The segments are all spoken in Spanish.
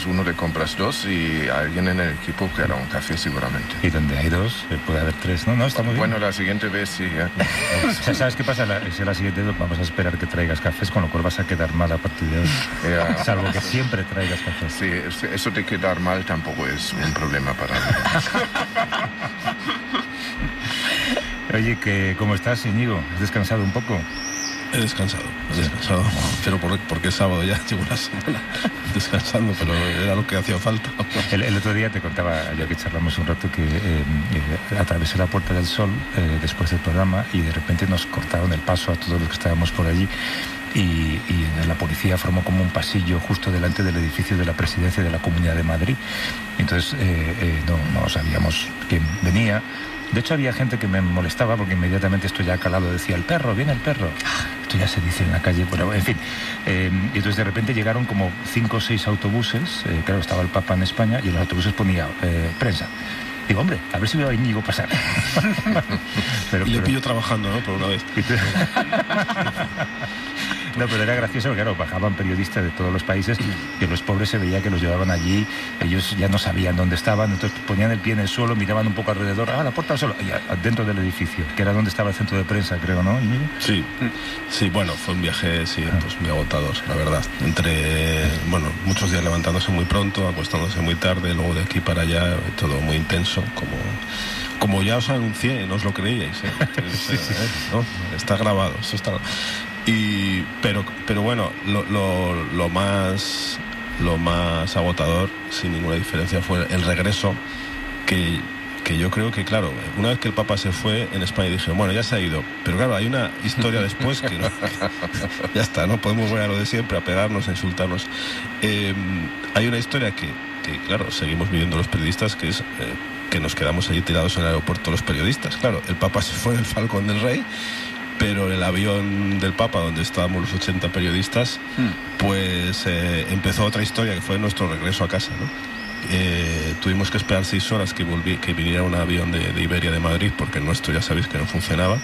uno te compras dos y alguien en el equipo quiera un café seguramente. Y donde hay dos, puede haber tres. No, está muy bien. Bueno, la siguiente vez sí. ¿Sabes qué pasa? La siguiente vez vamos a esperar que traigas cafés, con lo cual vas a quedar mal a partir de hoy. Salvo que siempre traigas cafés. Sí, eso de quedar mal tampoco es un problema para mí. Oye, ¿cómo estás, Íñigo? ¿Has descansado un poco? He descansado, pero porque es sábado ya, llevo una semana descansando, pero era lo que hacía falta. El otro día te contaba, ya que charlamos un rato, que atravesé la Puerta del Sol después del programa y de repente nos cortaron el paso a todos los que estábamos por allí y la policía formó como un pasillo justo delante del edificio de la Presidencia de la Comunidad de Madrid. Entonces no sabíamos quién venía. De hecho, había gente que me molestaba porque inmediatamente esto ya calado decía: el perro, viene el perro. Esto ya se dice en la calle, pero en fin. Y entonces de repente llegaron como 5 o 6 autobuses. Claro, estaba el Papa en España y en los autobuses ponía prensa. Digo, hombre, a ver si veo a Íñigo pasar. pero le pillo trabajando, ¿no? Por una vez. No, pero era gracioso porque, claro, bajaban periodistas de todos los países y los pobres se veía que los llevaban allí, ellos ya no sabían dónde estaban, entonces ponían el pie en el suelo, miraban un poco alrededor, la puerta del suelo, dentro del edificio, que era donde estaba el centro de prensa, creo, ¿no? Sí, bueno, fue un viaje, pues muy agotador, la verdad. Muchos días levantándose muy pronto, acostándose muy tarde, luego de aquí para allá, todo muy intenso, como ya os anuncié, no os lo creíais, ¿no? Está grabado, eso está grabado. Pero bueno, lo más agotador, sin ninguna diferencia, fue el regreso, que yo creo que, claro, una vez que el Papa se fue, en España dijeron, bueno, ya se ha ido, pero claro, hay una historia después que ya está, no podemos volver a lo de siempre, a pegarnos, a insultarnos. Hay una historia que, claro, seguimos viviendo los periodistas, que es que nos quedamos allí tirados en el aeropuerto los periodistas. Claro, el Papa se fue en el Falcón del Rey, pero el avión del Papa, donde estábamos los 80 periodistas, pues empezó otra historia, que fue nuestro regreso a casa, ¿no? Tuvimos que esperar 6 horas que viniera un avión de Iberia de Madrid, porque el nuestro ya sabéis que no funcionaba,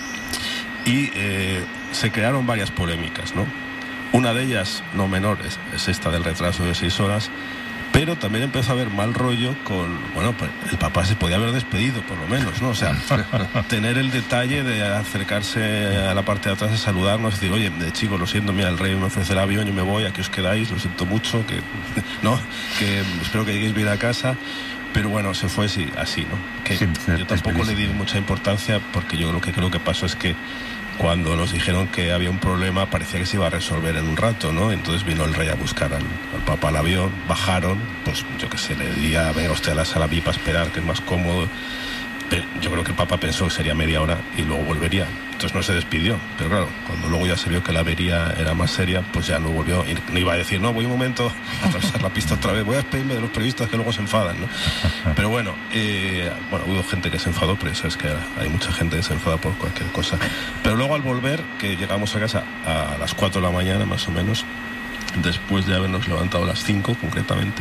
y se crearon varias polémicas, ¿no? Una de ellas, no menor, es esta del retraso de 6 horas, pero también empezó a haber mal rollo pues el Papa se podía haber despedido, por lo menos, ¿no? O sea, tener el detalle de acercarse a la parte de atrás, de saludarnos, decir, oye, chicos, lo siento, mira, el rey me ofrece el avión, yo me voy, aquí os quedáis, lo siento mucho, que espero que lleguéis bien a casa. Pero bueno, se fue así, ¿no? Que yo tampoco le di mucha importancia, porque yo creo que pasó es que cuando nos dijeron que había un problema, parecía que se iba a resolver en un rato, ¿no? Entonces vino el rey a buscar al Papa al avión, bajaron, pues yo qué sé, le diría, venga usted a la sala VIP a esperar, que es más cómodo. Yo creo que el Papa pensó que sería media hora y luego volvería. Entonces no se despidió. Pero claro, cuando luego ya se vio que la avería era más seria, pues ya no volvió. Y no iba a decir, no, voy un momento a atravesar la pista otra vez, voy a despedirme de los periodistas que luego se enfadan, ¿no? Pero bueno, hubo gente que se enfadó, pero eso es que hay mucha gente que se enfada por cualquier cosa. Pero luego al volver, que llegamos a casa a las 4 de la mañana más o menos, después de habernos levantado a las 5 concretamente,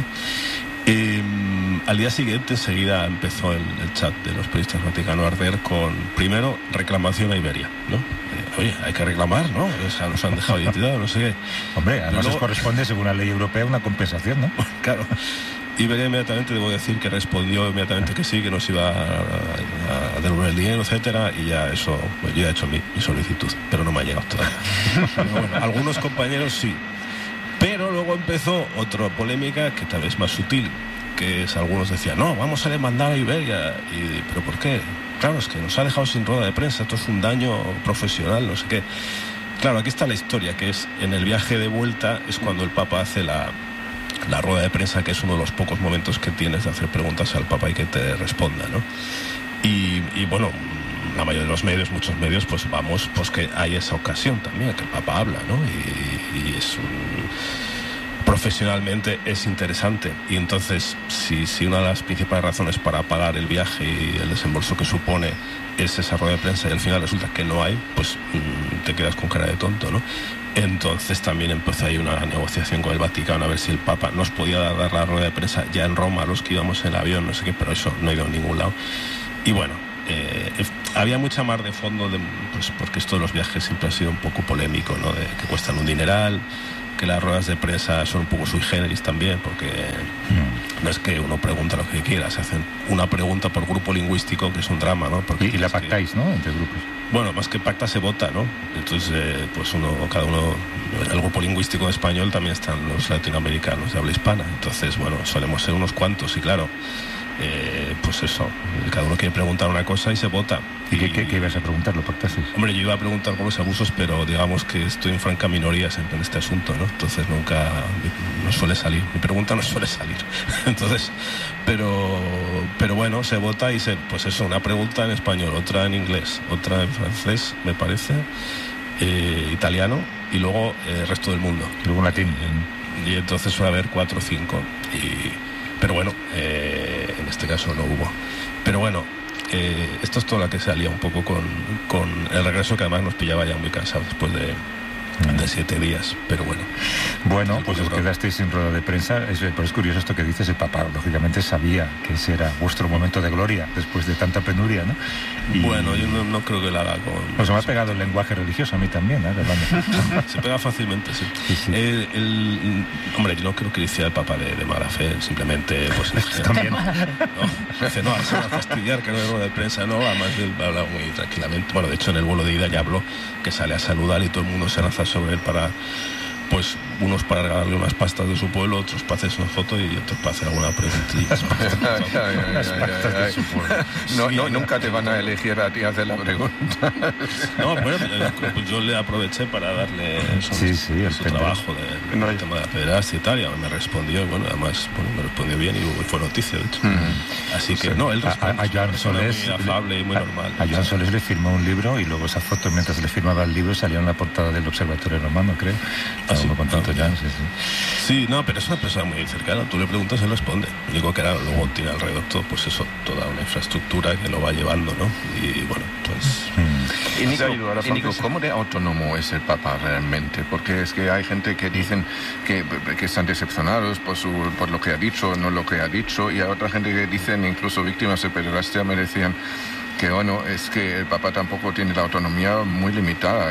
al día siguiente enseguida empezó el chat de los periodistas Vaticano a arder con, primero, reclamación a Iberia, ¿no? Oye, hay que reclamar, ¿no? O sea, nos han dejado identidad, no sé qué. Hombre, además os corresponde, según la ley europea, una compensación, ¿no? Claro. Iberia inmediatamente, debo decir que respondió inmediatamente que sí, que nos iba a devolver el dinero, etcétera, y ya eso, pues yo ya he hecho mi solicitud, pero no me ha llegado todavía. Pero bueno, algunos compañeros sí. Pero luego empezó otra polémica que tal vez más sutil, que es, algunos decían, no, vamos a demandar a Iberia. ¿Pero por qué? Claro, es que nos ha dejado sin rueda de prensa, esto es un daño profesional, no sé qué. Claro, aquí está la historia, que es, en el viaje de vuelta, es cuando el Papa hace la rueda de prensa, que es uno de los pocos momentos que tienes de hacer preguntas al Papa y que te responda, ¿no? Y bueno, la mayoría de los medios, muchos medios, pues vamos, pues que hay esa ocasión también, que el Papa habla, ¿no? Y es profesionalmente es interesante. Y entonces, si una de las principales razones para pagar el viaje y el desembolso que supone es esa rueda de prensa, y al final resulta que no hay, pues te quedas con cara de tonto, ¿no? Entonces también empezó ahí una negociación con el Vaticano a ver si el Papa nos podía dar la rueda de prensa ya en Roma, los que íbamos en el avión, no sé qué, pero eso no ha ido a ningún lado. Y bueno, había mucha mar de fondo, pues porque esto de los viajes siempre ha sido un poco polémico, ¿no? De que cuestan un dineral, que las ruedas de prensa son un poco sui generis también, porque no es que uno pregunta lo que quiera, se hacen una pregunta por grupo lingüístico, que es un drama, ¿no? Porque y la pactáis, ¿no? Entre grupos. Bueno, más que pacta se vota, ¿no? Entonces, pues cada uno, el grupo lingüístico de español también están los latinoamericanos de habla hispana. Entonces, bueno, solemos ser unos cuantos y claro, pues eso, cada uno quiere preguntar una cosa y se vota. ¿Y qué ibas a preguntar? ¿Lo pactasteis? Hombre, yo iba a preguntar por los abusos, pero digamos que estoy en franca minoría siempre en este asunto, ¿no? Entonces nunca no suele salir, mi pregunta no suele salir. Entonces, pero bueno, se vota y pues eso, una pregunta en español, otra en inglés, otra en francés, me parece, italiano y luego el resto del mundo. Y luego en latín. Y entonces suele haber 4 o 5 pero bueno, en este caso no hubo. Pero bueno, esto es toda la que se alía un poco con el regreso, que además nos pillaba ya muy cansados después de 7 días, pero bueno. Bueno, pues os quedasteis sin rueda de prensa, pero es curioso esto que dices, el Papa lógicamente sabía que ese era vuestro momento de gloria después de tanta penuria, ¿no? Y bueno, yo no creo que la haga con... Pues me ha pegado el lenguaje religioso a mí también, ¿eh? Se pega fácilmente, sí. Sí. Hombre, yo no creo que le hiciera el Papa de mala fe, simplemente pues... también. No, se va a fastidiar que no hay rueda de prensa, no, además él habla muy tranquilamente. Bueno, de hecho en el vuelo de ida ya habló, que sale a saludar y todo el mundo se lanza sobre él para, pues, unos para regalarle unas pastas de su pueblo, otros para hacerse una foto y otros para hacer alguna preguntilla. Las pastas de su pueblo. No, nunca te van a elegir a ti a hacer la pregunta. No, bueno, pues yo le aproveché para darle su trabajo del tema de la pederastia y tal, y me respondió, y bueno, además me respondió bien y fue noticia, de hecho. Así que, no, él responde, a Joan Solés, muy afable y muy normal. A Joan Solés le firmó un libro y luego esa foto, mientras le firmaba el libro, salió en la portada del Observatorio Romano, creo. Estaba muy contento Joan, sí, no, pero es una persona muy cercana, tú le preguntas y él responde. Lo único que era, luego tiene alrededor todo, pues eso, toda una infraestructura que lo va llevando, ¿no? Y bueno, pues... Y Nico, ¿cómo de autónomo es el Papa realmente? Porque es que hay gente que dicen que están decepcionados por lo que ha dicho o no lo que ha dicho, y hay otra gente que dicen, incluso víctimas de pederastia me decían que bueno, es que el Papa tampoco tiene la autonomía muy limitada.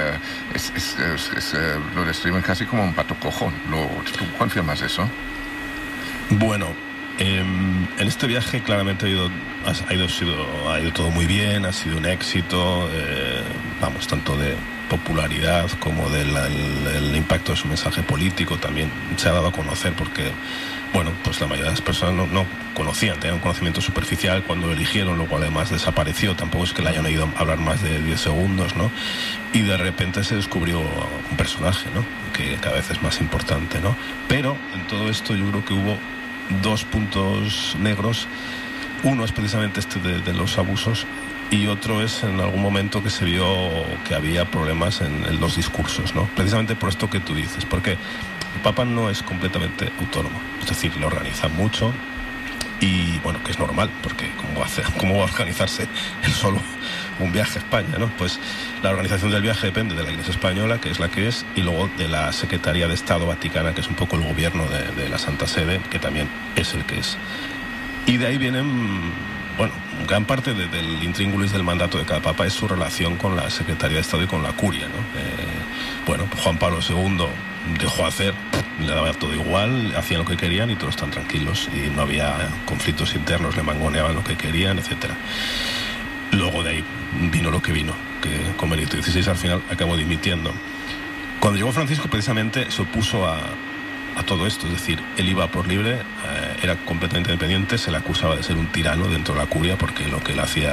Lo describen casi como un pato cojo. ¿Tú confirmas eso? Bueno, en este viaje claramente ha ido todo muy bien, ha sido un éxito, tanto de popularidad como del impacto de su mensaje político también se ha dado a conocer, porque bueno, pues la mayoría de las personas no conocían, tenían un conocimiento superficial cuando lo eligieron, lo cual además desapareció, tampoco es que le hayan oído hablar más de 10 segundos, ¿no? Y de repente se descubrió un personaje, ¿no? Que cada vez es más importante, ¿no? Pero en todo esto yo creo que hubo 2 puntos negros. Uno es precisamente este de los abusos, y otro es en algún momento que se vio que había problemas en los discursos, ¿no? Precisamente por esto que tú dices, porque el Papa no es completamente autónomo, es decir, le organiza mucho y bueno, que es normal, porque ¿cómo va a organizarse él solo un viaje a España, ¿no? Pues la organización del viaje depende de la Iglesia Española, que es la que es, y luego de la Secretaría de Estado Vaticana, que es un poco el gobierno de la Santa Sede, que también es el que es. Y de ahí vienen, bueno, gran parte del intríngulis del mandato de cada Papa es su relación con la Secretaría de Estado y con la Curia, ¿no? Bueno, pues Juan Pablo II dejó hacer, le daba todo igual, hacían lo que querían y todos están tranquilos y no había conflictos internos, le mangoneaban lo que querían, etcétera. Luego de ahí vino lo que vino, que con Benedicto XVI al final acabó dimitiendo. Cuando llegó Francisco precisamente se opuso a todo esto, es decir, él iba por libre, era completamente independiente, se le acusaba de ser un tirano dentro de la Curia porque lo que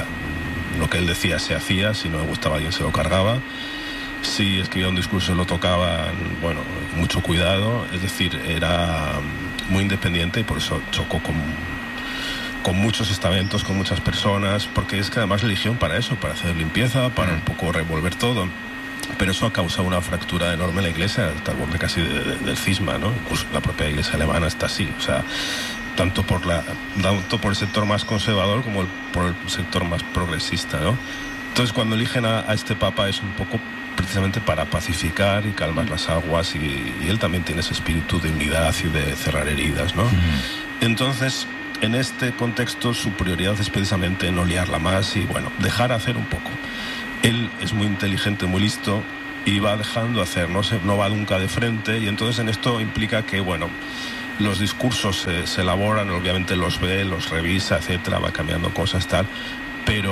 él decía se hacía, si no le gustaba a alguien se lo cargaba. Si escribía un discurso lo tocaban, bueno, mucho cuidado, es decir, era muy independiente y por eso chocó con muchos estamentos, con muchas personas, porque es que además le eligieron para eso, para hacer limpieza, para un poco revolver todo. Pero eso ha causado una fractura enorme en la Iglesia, hasta el borde casi del cisma, ¿no? Incluso la propia Iglesia alemana está así, o sea, tanto por el sector más conservador como por el sector más progresista, ¿no? Entonces, cuando eligen a este Papa es un poco precisamente para pacificar y calmar las aguas, y él también tiene ese espíritu de unidad y de cerrar heridas, ¿no? Entonces, en este contexto su prioridad es precisamente no liarla más y, bueno, dejar hacer un poco. Él es muy inteligente, muy listo, y va dejando hacer, no va nunca de frente, y entonces en esto implica que, bueno, los discursos se elaboran, obviamente los ve, los revisa, etcétera, va cambiando cosas, tal, pero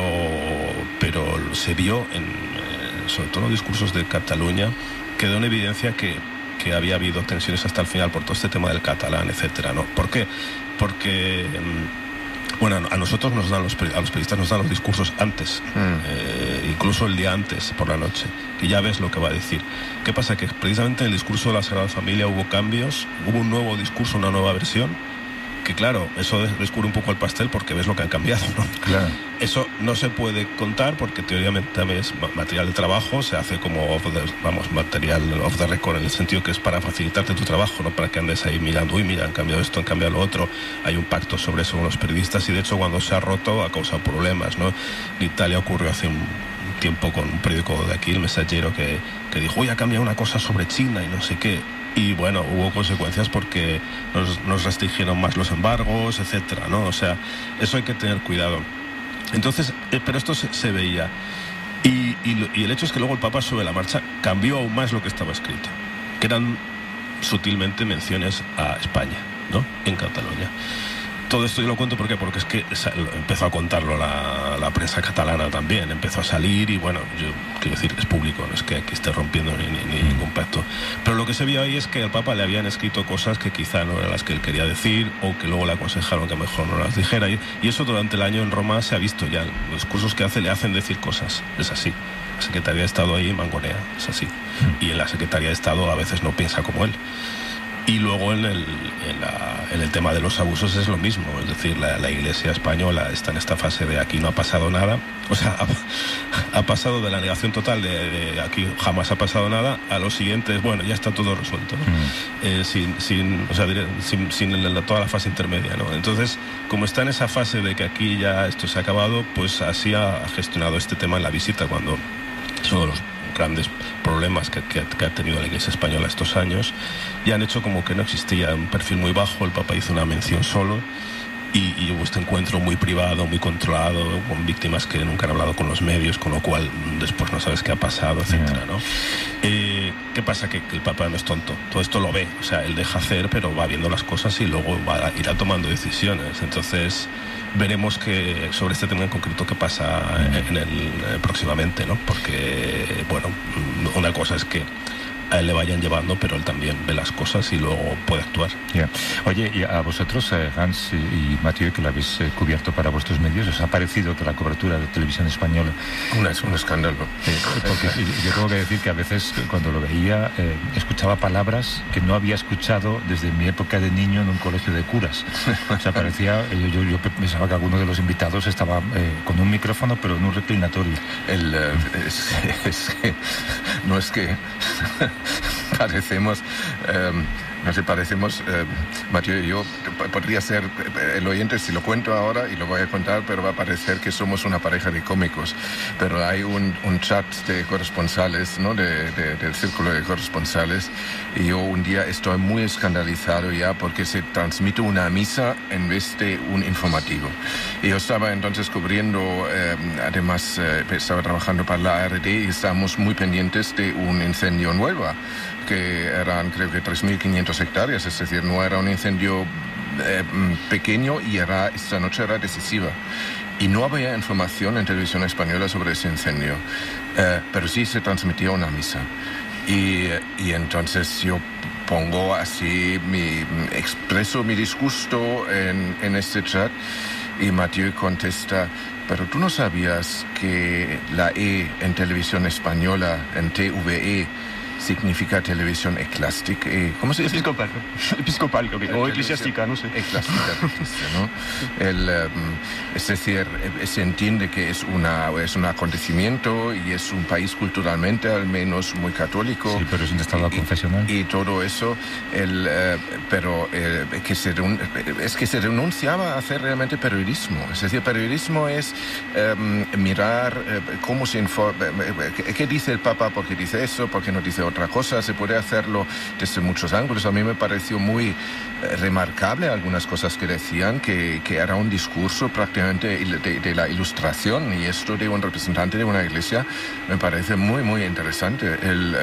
se vio, sobre todo en los discursos de Cataluña, quedó en evidencia que había habido tensiones hasta el final por todo este tema del catalán, etcétera, ¿no? ¿Por qué? Porque, bueno, a nosotros a los periodistas nos dan los discursos antes, incluso el día antes, por la noche, que ya ves lo que va a decir. ¿Qué pasa? Que precisamente en el discurso de la Sagrada Familia hubo cambios, hubo un nuevo discurso, una nueva versión, que claro, eso descubre un poco el pastel porque ves lo que han cambiado, ¿no? Claro. Eso no se puede contar porque teóricamente también es material de trabajo, se hace como material off the record, en el sentido que es para facilitarte tu trabajo, no para que andes ahí mirando, uy, mira, han cambiado esto, han cambiado lo otro. Hay un pacto sobre eso con los periodistas y de hecho cuando se ha roto ha causado problemas, ¿no? En Italia ocurrió hace un tiempo con un periódico de aquí, El Messaggero, que dijo, uy, ha cambiado una cosa sobre China y no sé qué. Y bueno, hubo consecuencias porque nos restringieron más los embargos, etcétera, ¿no? O sea, eso hay que tener cuidado. Entonces, pero esto se veía. Y el hecho es que luego el Papa sobre la marcha cambió aún más lo que estaba escrito, que eran sutilmente menciones a España, ¿no? En Cataluña. Todo esto yo lo cuento porque es que empezó a contarlo la prensa catalana también, empezó a salir y bueno, yo quiero decir, es público, no es que aquí esté rompiendo ni ningún pacto. Pero lo que se vio ahí es que al Papa le habían escrito cosas que quizá no eran las que él quería decir o que luego le aconsejaron que mejor no las dijera. Y eso durante el año en Roma se ha visto ya. Los cursos que hace le hacen decir cosas, es así. La Secretaría de Estado ahí mangonea, es así. Y en la Secretaría de Estado a veces no piensa como él. Y luego en el tema de los abusos es lo mismo, es decir, la Iglesia española está en esta fase de aquí no ha pasado nada, o sea, ha pasado de la negación total de aquí jamás ha pasado nada a los siguientes, bueno, ya está todo resuelto, ¿no? Sin toda la fase intermedia, ¿no? Entonces, como está en esa fase de que aquí ya esto se ha acabado, pues así ha gestionado este tema en la visita, cuando es uno de los grandes problemas que ha tenido la Iglesia española estos años, y han hecho como que no existía, un perfil muy bajo. El Papa hizo una mención solo y hubo este encuentro muy privado, muy controlado, con víctimas que nunca han hablado con los medios, con lo cual después no sabes qué ha pasado, etcétera, ¿no? ¿Qué pasa? Que el Papa no es tonto, todo esto lo ve, o sea, él deja hacer, pero va viendo las cosas y luego irá tomando decisiones. Entonces veremos que sobre este tema en concreto qué pasa próximamente, ¿no? Porque, bueno, una cosa es que a él le vayan llevando, pero él también ve las cosas y luego puede actuar. Yeah. Oye, y a vosotros, Hans y Mathieu, que lo habéis cubierto para vuestros medios, ¿os ha parecido que la cobertura de televisión española... Es un escándalo. Porque yo tengo que decir que a veces cuando lo veía escuchaba palabras que no había escuchado desde mi época de niño en un colegio de curas. O sea, parecía... Yo pensaba que alguno de los invitados estaba con un micrófono, pero en un reclinatorio. No es que... parecemos, Mathieu y yo, podría ser el oyente si lo cuento ahora y lo voy a contar, pero va a parecer que somos una pareja de cómicos. Pero hay un chat de corresponsales, ¿no? Del círculo de corresponsales, y yo un día estoy muy escandalizado ya porque se transmite una misa en vez de un informativo. Y yo estaba entonces cubriendo, además estaba trabajando para la ARD y estábamos muy pendientes de un incendio en Huelva, que eran creo que 3.500 hectáreas, es decir, no era un incendio pequeño, y esta noche era decisiva. Y no había información en televisión española sobre ese incendio, pero sí se transmitía una misa. Y entonces yo pongo así, expreso mi disgusto en este chat, y Mathieu contesta: pero tú no sabías que la E en televisión española, en TVE, significa televisión eclástica, ¿cómo se dice? Episcopal, creo que, o eclesiástica, no sé. Eclástica, ¿no? Es decir, se entiende que es un acontecimiento y es un país culturalmente al menos muy católico. Sí, pero es un estado confesional. Y todo eso, pero que se renunciaba a hacer realmente periodismo. Es decir, periodismo es mirar cómo se informa, qué dice el Papa, por qué dice eso, por qué no dice otra cosa, se puede hacerlo desde muchos ángulos. A mí me pareció muy remarcable algunas cosas que decían, que era un discurso prácticamente de la ilustración, y esto de un representante de una iglesia me parece muy, muy interesante.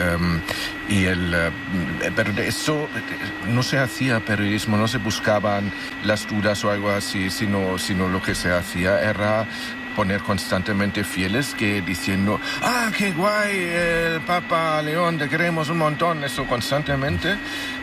Pero de eso no se hacía periodismo, no se buscaban las dudas o algo así, sino lo que se hacía era poner constantemente fieles que diciendo, qué guay, el Papa León, te queremos un montón, eso constantemente.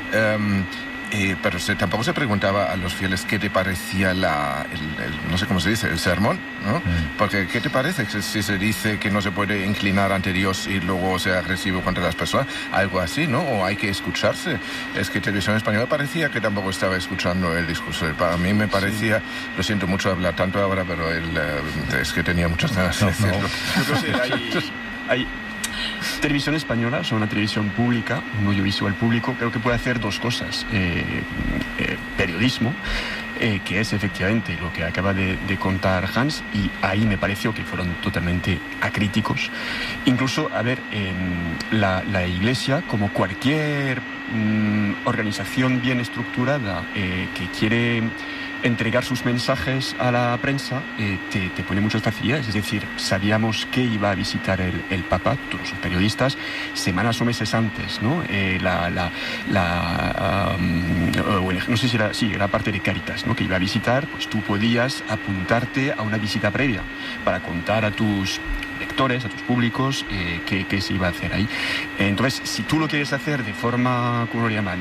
Pero tampoco se preguntaba a los fieles qué te parecía no sé cómo se dice, el sermón, ¿no? Porque ¿qué te parece si se dice que no se puede inclinar ante Dios y luego ser agresivo contra las personas? Algo así, ¿no? O hay que escucharse. Es que Televisión Española parecía que tampoco estaba escuchando el discurso. Para mí me parecía, lo siento mucho hablar tanto ahora, pero es que tenía muchas ganas de decirlo. Yo creo que hay Televisión Española, es una televisión pública, un audiovisual público, creo que puede hacer dos cosas. Periodismo, que es efectivamente lo que acaba de contar Hans, y ahí me pareció que fueron totalmente acríticos. Incluso, la Iglesia, como cualquier organización bien estructurada que quiere entregar sus mensajes a la prensa, te pone muchas facilidades. Es decir, sabíamos que iba a visitar el Papa, todos los periodistas, semanas o meses antes, ¿no? No sé si era parte de Cáritas, ¿no? Que iba a visitar, pues tú podías apuntarte a una visita previa para contar a tus lectores, a tus públicos, qué se iba a hacer ahí. Entonces, si tú lo quieres hacer de forma, ¿cómo lo llaman?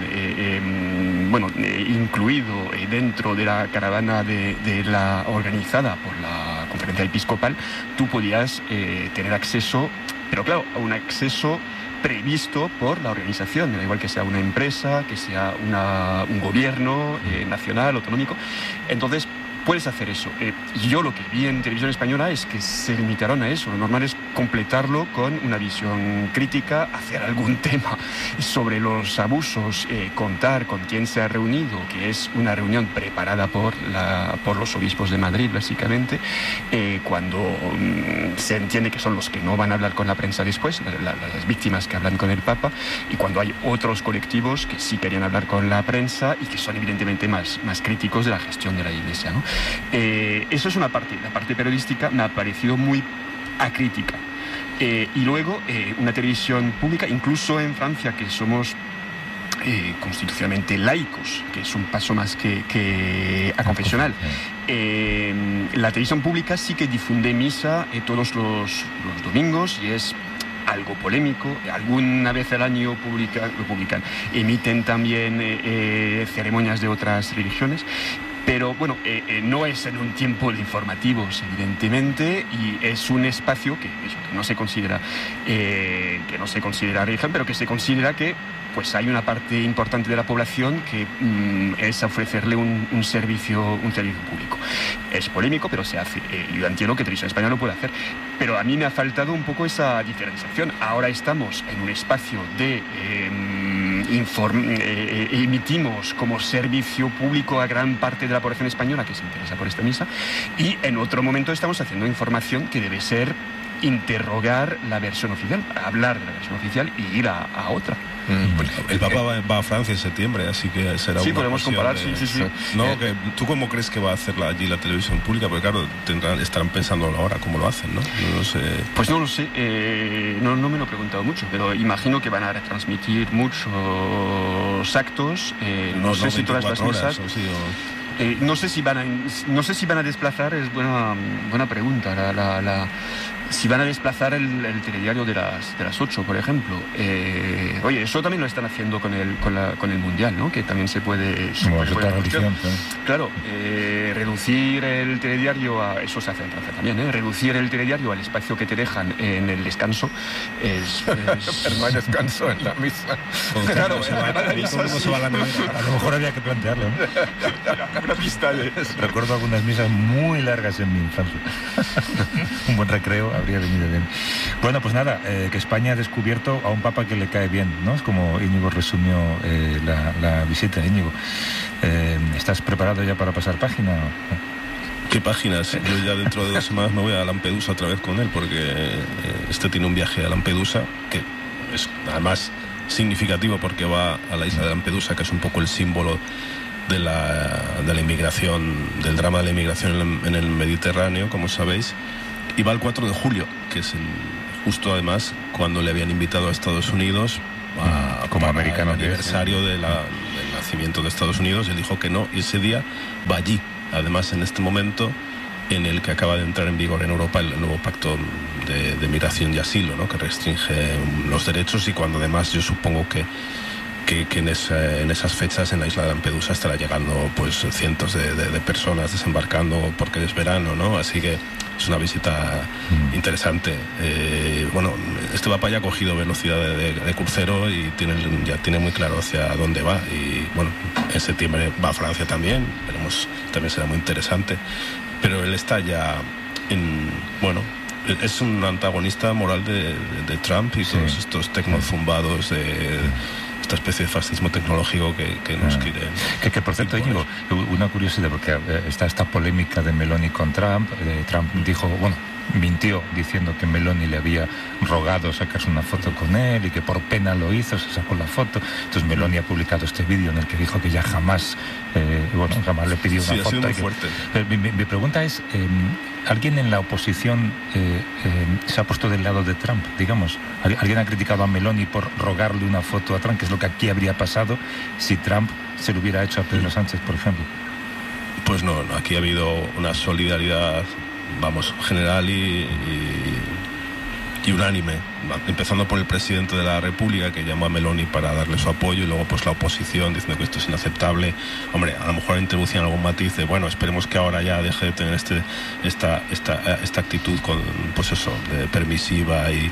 Incluido dentro de la caravana de la organizada por la conferencia episcopal, tú podías tener acceso, pero claro, a un acceso previsto por la organización, da igual que sea una empresa, que sea un gobierno nacional, autonómico. Entonces, puedes hacer eso. Yo lo que vi en Televisión Española es que se limitaron a eso. Lo normal es completarlo con una visión crítica, hacer algún tema sobre los abusos, contar con quién se ha reunido, que es una reunión preparada por los obispos de Madrid, básicamente, cuando se entiende que son los que no van a hablar con la prensa después, las víctimas que hablan con el Papa, y cuando hay otros colectivos que sí querían hablar con la prensa y que son evidentemente más críticos de la gestión de la Iglesia, ¿no? Eso es una parte. La parte periodística me ha parecido muy acrítica. Y luego, una televisión pública, incluso en Francia, que somos constitucionalmente laicos, que es un paso más que aconfesional. La televisión pública sí que difunde misa todos los domingos, y es algo polémico. Alguna vez al año lo publican. Emiten también ceremonias de otras religiones. Pero bueno, no es en un tiempo de informativos, evidentemente, y es un espacio que no se considera religión, pero que se considera que pues hay una parte importante de la población que es ofrecerle un servicio público. Es polémico, pero se hace. Yo entiendo que Televisión Española lo puede hacer, pero a mí me ha faltado un poco esa diferenciación. Ahora estamos en un espacio de emitimos como servicio público a gran parte de la población española que se interesa por esta misa, y en otro momento estamos haciendo información que debe ser interrogar la versión oficial, hablar de la versión oficial y ir a otra. El Papa va a Francia en septiembre, así que será sí, podemos comparar, sí. No, ¿tú cómo crees que va a hacer allí la televisión pública? Porque claro, estarán pensando ahora cómo lo hacen, ¿no? No sé. Pues no lo sé, no me lo he preguntado mucho, pero imagino que van a retransmitir muchos actos, no sé si todas las misas. No sé si van a desplazar, es buena pregunta, si van a desplazar el telediario de las 8, por ejemplo. Oye, eso también lo están haciendo con el Mundial, ¿no? Que también se puede... Claro, reducir el telediario eso se hace en Francia también, reducir el telediario al espacio que te dejan en el descanso es... Pero no hay descanso en la misa. Claro, a lo mejor había que plantearlo, ¿no? Una pista de... Recuerdo algunas misas muy largas en mi infancia. Un buen recreo habría venido bien. Bueno, pues nada, que España ha descubierto a un papa que le cae bien, ¿no? Es como Íñigo resumió la visita. Íñigo, ¿estás preparado ya para pasar página? ¿Qué páginas? Yo ya dentro de 2 semanas me voy a Lampedusa otra vez con él, porque tiene un viaje a Lampedusa que es además significativo porque va a la isla de Lampedusa, que es un poco el símbolo de la inmigración, del drama de la inmigración en el Mediterráneo, como sabéis, y va el 4 de julio, que es justo además cuando le habían invitado a Estados Unidos como americano, el aniversario del nacimiento de Estados Unidos. Él dijo que no, y ese día va allí, además en este momento en el que acaba de entrar en vigor en Europa el nuevo pacto de migración y asilo, ¿no?, que restringe los derechos, y cuando además yo supongo que en esas fechas en la isla de Lampedusa estará llegando pues cientos de personas desembarcando porque es verano, ¿no? Así que es una visita interesante. Bueno, este Papa ya ha cogido velocidad de crucero y ya tiene muy claro hacia dónde va, y bueno, en septiembre va a Francia también, veremos, también será muy interesante, pero él está ya es un antagonista moral de Trump y todos estos tecnozumbados de esta especie de fascismo tecnológico que nos quiere. Que por cierto, Íñigo, una curiosidad, porque está esta polémica de Meloni con Trump. Trump dijo, mintió diciendo que Meloni le había rogado sacarse una foto con él y que por pena lo hizo, se sacó la foto. Entonces Meloni ha publicado este vídeo en el que dijo que ya jamás le pidió una foto. Ha sido muy fuerte. Mi pregunta es, ¿alguien en la oposición se ha puesto del lado de Trump, digamos? ¿Alguien ha criticado a Meloni por rogarle una foto a Trump, que es lo que aquí habría pasado si Trump se lo hubiera hecho a Pedro Sánchez, por ejemplo? Pues no, aquí ha habido una solidaridad, general y unánime, empezando por el presidente de la República, que llamó a Meloni para darle su apoyo, y luego pues la oposición diciendo que esto es inaceptable. Hombre, a lo mejor introducían algún matiz de, esperemos que ahora ya deje de tener esta actitud de permisiva y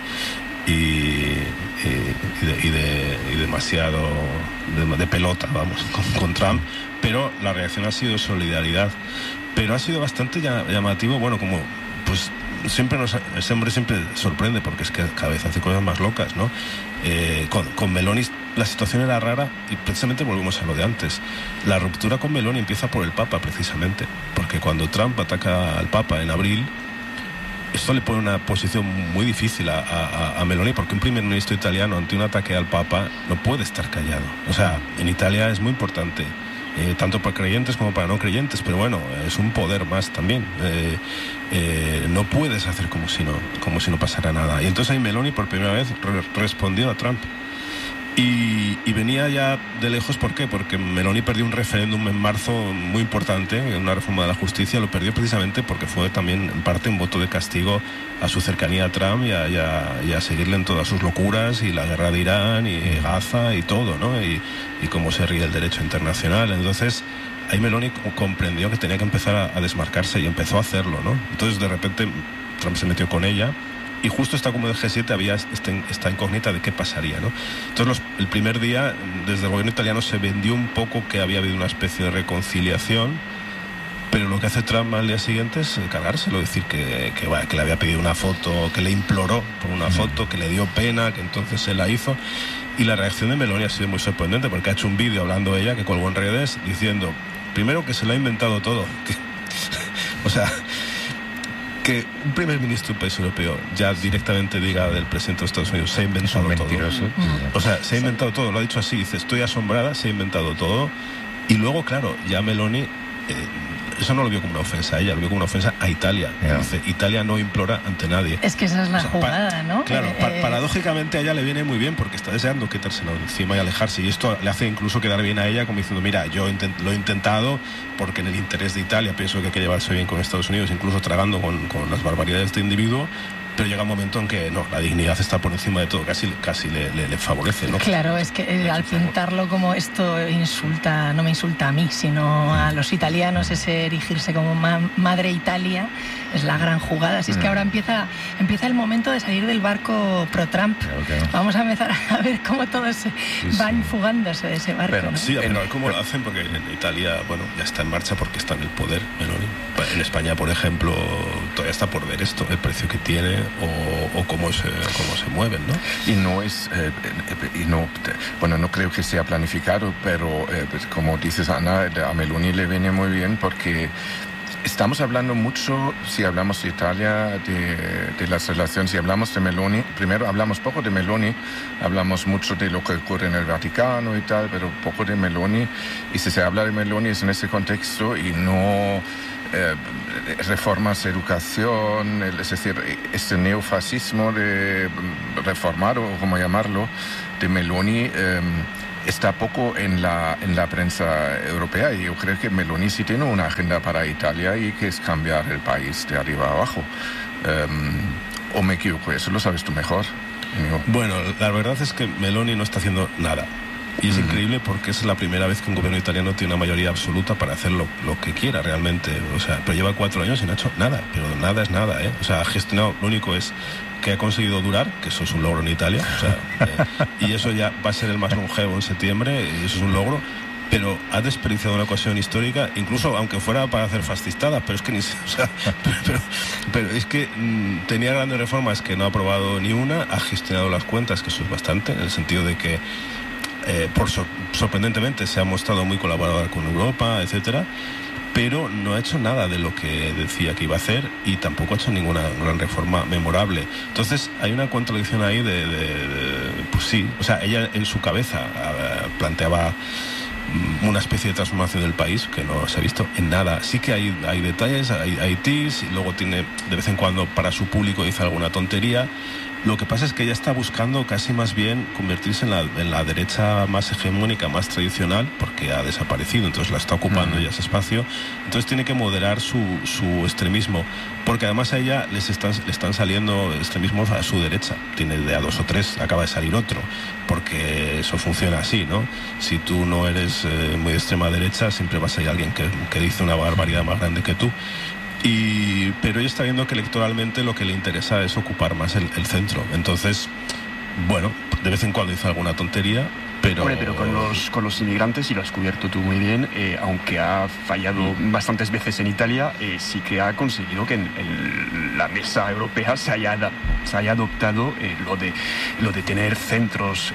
demasiado de pelota, con Trump, pero la reacción ha sido de solidaridad. Pero ha sido bastante llamativo, como pues ese hombre siempre sorprende, porque es que cada vez hace cosas más locas, ¿no? Con Meloni la situación era rara, y precisamente volvemos a lo de antes. La ruptura con Meloni empieza por el Papa, precisamente, porque cuando Trump ataca al Papa en abril, esto le pone una posición muy difícil a Meloni, porque un primer ministro italiano ante un ataque al Papa no puede estar callado. O sea, en Italia es muy importante, tanto para creyentes como para no creyentes, pero es un poder más también. No puedes hacer como si no pasara nada. Y entonces ahí Meloni por primera vez respondió a Trump. Y venía ya de lejos. ¿Por qué? Porque Meloni perdió un referéndum en marzo muy importante, una reforma de la justicia. Lo perdió precisamente porque fue también en parte un voto de castigo a su cercanía a Trump y a seguirle en todas sus locuras, y la guerra de Irán y Gaza y todo, ¿no? Y cómo se ríe el derecho internacional. Entonces ahí Meloni comprendió que tenía que empezar a desmarcarse, y empezó a hacerlo, ¿no? Entonces de repente Trump se metió con ella, y justo esta cumbre del G7 había esta incógnita de qué pasaría, ¿no? Entonces el primer día desde el gobierno italiano se vendió un poco que había habido una especie de reconciliación, pero lo que hace Trump al día siguiente es cargárselo, decir que le había pedido una foto, que le imploró por una foto, que le dio pena, que entonces se la hizo. Y la reacción de Meloni ha sido muy sorprendente, porque ha hecho un vídeo hablando de ella, que colgó en redes, diciendo, primero, que se lo ha inventado todo. O sea, que un primer ministro de un país europeo ya directamente diga del presidente de Estados Unidos, se ha inventado todo. Mentiroso. O sea, se ha inventado todo, lo ha dicho así, dice, estoy asombrada, se ha inventado todo. Y luego, claro, ya Meloni, eso no lo vio como una ofensa a ella, lo vio como una ofensa a Italia. Dice, Italia no implora ante nadie. Es que esa es la jugada, ¿no? Claro, paradójicamente a ella le viene muy bien, porque está deseando quitárselo encima y alejarse, y esto le hace incluso quedar bien a ella, como diciendo, mira, yo lo he intentado porque en el interés de Italia pienso que hay que llevarse bien con Estados Unidos, incluso tragando con las barbaridades de este individuo. Pero llega un momento en que no, la dignidad está por encima de todo, casi le favorece, ¿no? Claro, es que al pintarlo como esto no me insulta a mí, sino a los italianos, ese erigirse como madre Italia, es la gran jugada. Así es que ahora empieza el momento de salir del barco pro-Trump. Claro. Vamos a empezar a ver cómo todos van fugándose de ese barco. Pero, ¿no? sí, a ver cómo lo hacen, porque en Italia, ya está en marcha porque está en el poder Meloni. En España, por ejemplo, todavía está por ver esto, el precio que tiene o cómo se mueven, ¿no? Y no es, bueno, no creo que sea planificado, pero como dices, Ana, a Meloni le viene muy bien porque estamos hablando mucho, si hablamos de Italia, de las relaciones, si hablamos de Meloni, primero hablamos poco de Meloni, hablamos mucho de lo que ocurre en el Vaticano y tal, pero poco de Meloni, y si se habla de Meloni es en ese contexto y no reformas, educación, es decir, este neofascismo de reformar o como llamarlo, de Meloni, está poco en la prensa europea, y yo creo que Meloni sí tiene una agenda para Italia y que es cambiar el país de arriba a abajo. ¿O me equivoco? Eso lo sabes tú mejor, amigo. Bueno, la verdad es que Meloni no está haciendo nada. Y es increíble porque es la primera vez que un gobierno italiano tiene una mayoría absoluta para hacer lo que quiera realmente. O sea, pero lleva 4 años y no ha hecho nada. Pero nada es nada, ¿eh? O sea, ha gestionado, lo único es que ha conseguido durar, que eso es un logro en Italia. O sea, y eso ya va a ser el más longevo en septiembre, y eso es un logro. Pero ha desperdiciado una ocasión histórica, incluso aunque fuera para hacer fascistadas, pero es que ni se, o sea, pero es que tenía grandes reformas que no ha aprobado ni una, ha gestionado las cuentas, que eso es bastante, en el sentido de que sorprendentemente se ha mostrado muy colaboradora con Europa, etcétera, pero no ha hecho nada de lo que decía que iba a hacer y tampoco ha hecho ninguna gran reforma memorable. Entonces hay una contradicción ahí pues sí, o sea, ella en su cabeza planteaba una especie de transformación del país que no se ha visto en nada. Sí que hay detalles, hay tics, y luego tiene de vez en cuando para su público dice alguna tontería. Lo que pasa es que ella está buscando casi más bien convertirse en la derecha más hegemónica, más tradicional, porque ha desaparecido, entonces la está ocupando ya ese espacio. Entonces tiene que moderar su extremismo, porque además a ella le están saliendo extremismos a su derecha. Tiene de a 2 o 3, acaba de salir otro, porque eso funciona así, ¿no? Si tú no eres muy de extrema derecha, siempre vas a ir alguien que dice una barbaridad más grande que tú. Pero ella está viendo que electoralmente lo que le interesa es ocupar más el centro. Entonces, bueno, de vez en cuando dice alguna tontería, pero... Hombre, pero con los inmigrantes, y lo has cubierto tú muy bien, aunque ha fallado bastantes veces en Italia, sí que ha conseguido que en la mesa europea se haya adoptado lo de tener centros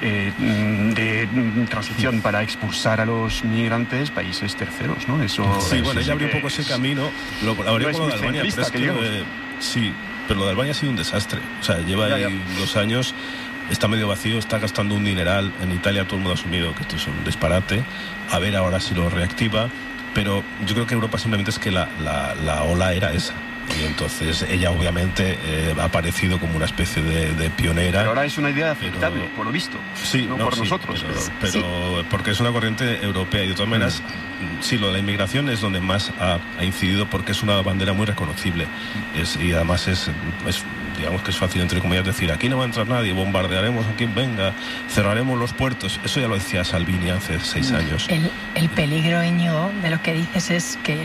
de transición para expulsar a los migrantes países terceros, ¿no? Eso, sí, bueno, ella abrió un poco ese camino, lo abrió con lo de Albania, pero es que sí, pero lo de Albania ha sido un desastre. O sea, lleva ahí 2 años... Está medio vacío, está gastando un dineral. En Italia todo el mundo ha asumido que esto es un disparate. A ver ahora si lo reactiva. Pero yo creo que Europa simplemente es que la ola era esa. Y entonces ella obviamente ha aparecido como una especie de pionera. Pero ahora es una idea aceptable, por lo visto. Sí, no por nosotros. Pero sí, porque es una corriente europea. Y de todas maneras, sí, lo de la inmigración es donde más ha incidido, porque es una bandera muy reconocible. Y además es digamos que es fácil, entre comillas, decir, aquí no va a entrar nadie, bombardearemos a quien venga, cerraremos los puertos. Eso ya lo decía Salvini hace 6 años. El peligro, Íñigo, de lo que dices es que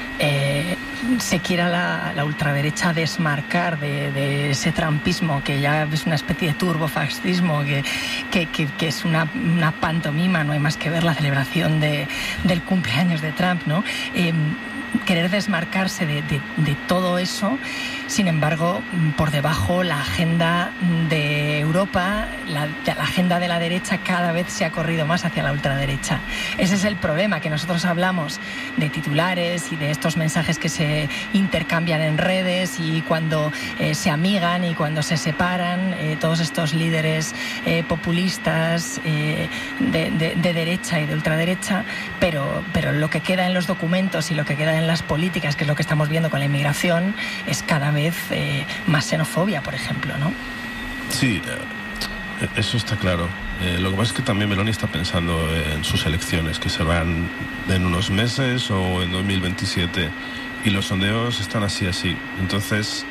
se quiera la ultraderecha desmarcar de ese trumpismo, que ya es una especie de turbofascismo, que es una pantomima, no hay más que ver la celebración del cumpleaños de Trump, ¿no? Querer desmarcarse de todo eso. Sin embargo, por debajo, la agenda de Europa, la agenda de la derecha cada vez se ha corrido más hacia la ultraderecha. Ese es el problema, que nosotros hablamos de titulares y de estos mensajes que se intercambian en redes, y cuando se amigan y cuando se separan, todos estos líderes populistas de derecha y de ultraderecha, pero lo que queda en los documentos y lo que queda en las políticas, que es lo que estamos viendo con la inmigración, es cada vez más xenofobia, por ejemplo, ¿no? Sí, eso está claro. Lo que pasa es que también Meloni está pensando en sus elecciones, que se van en unos meses o en 2027, y los sondeos están así. Entonces,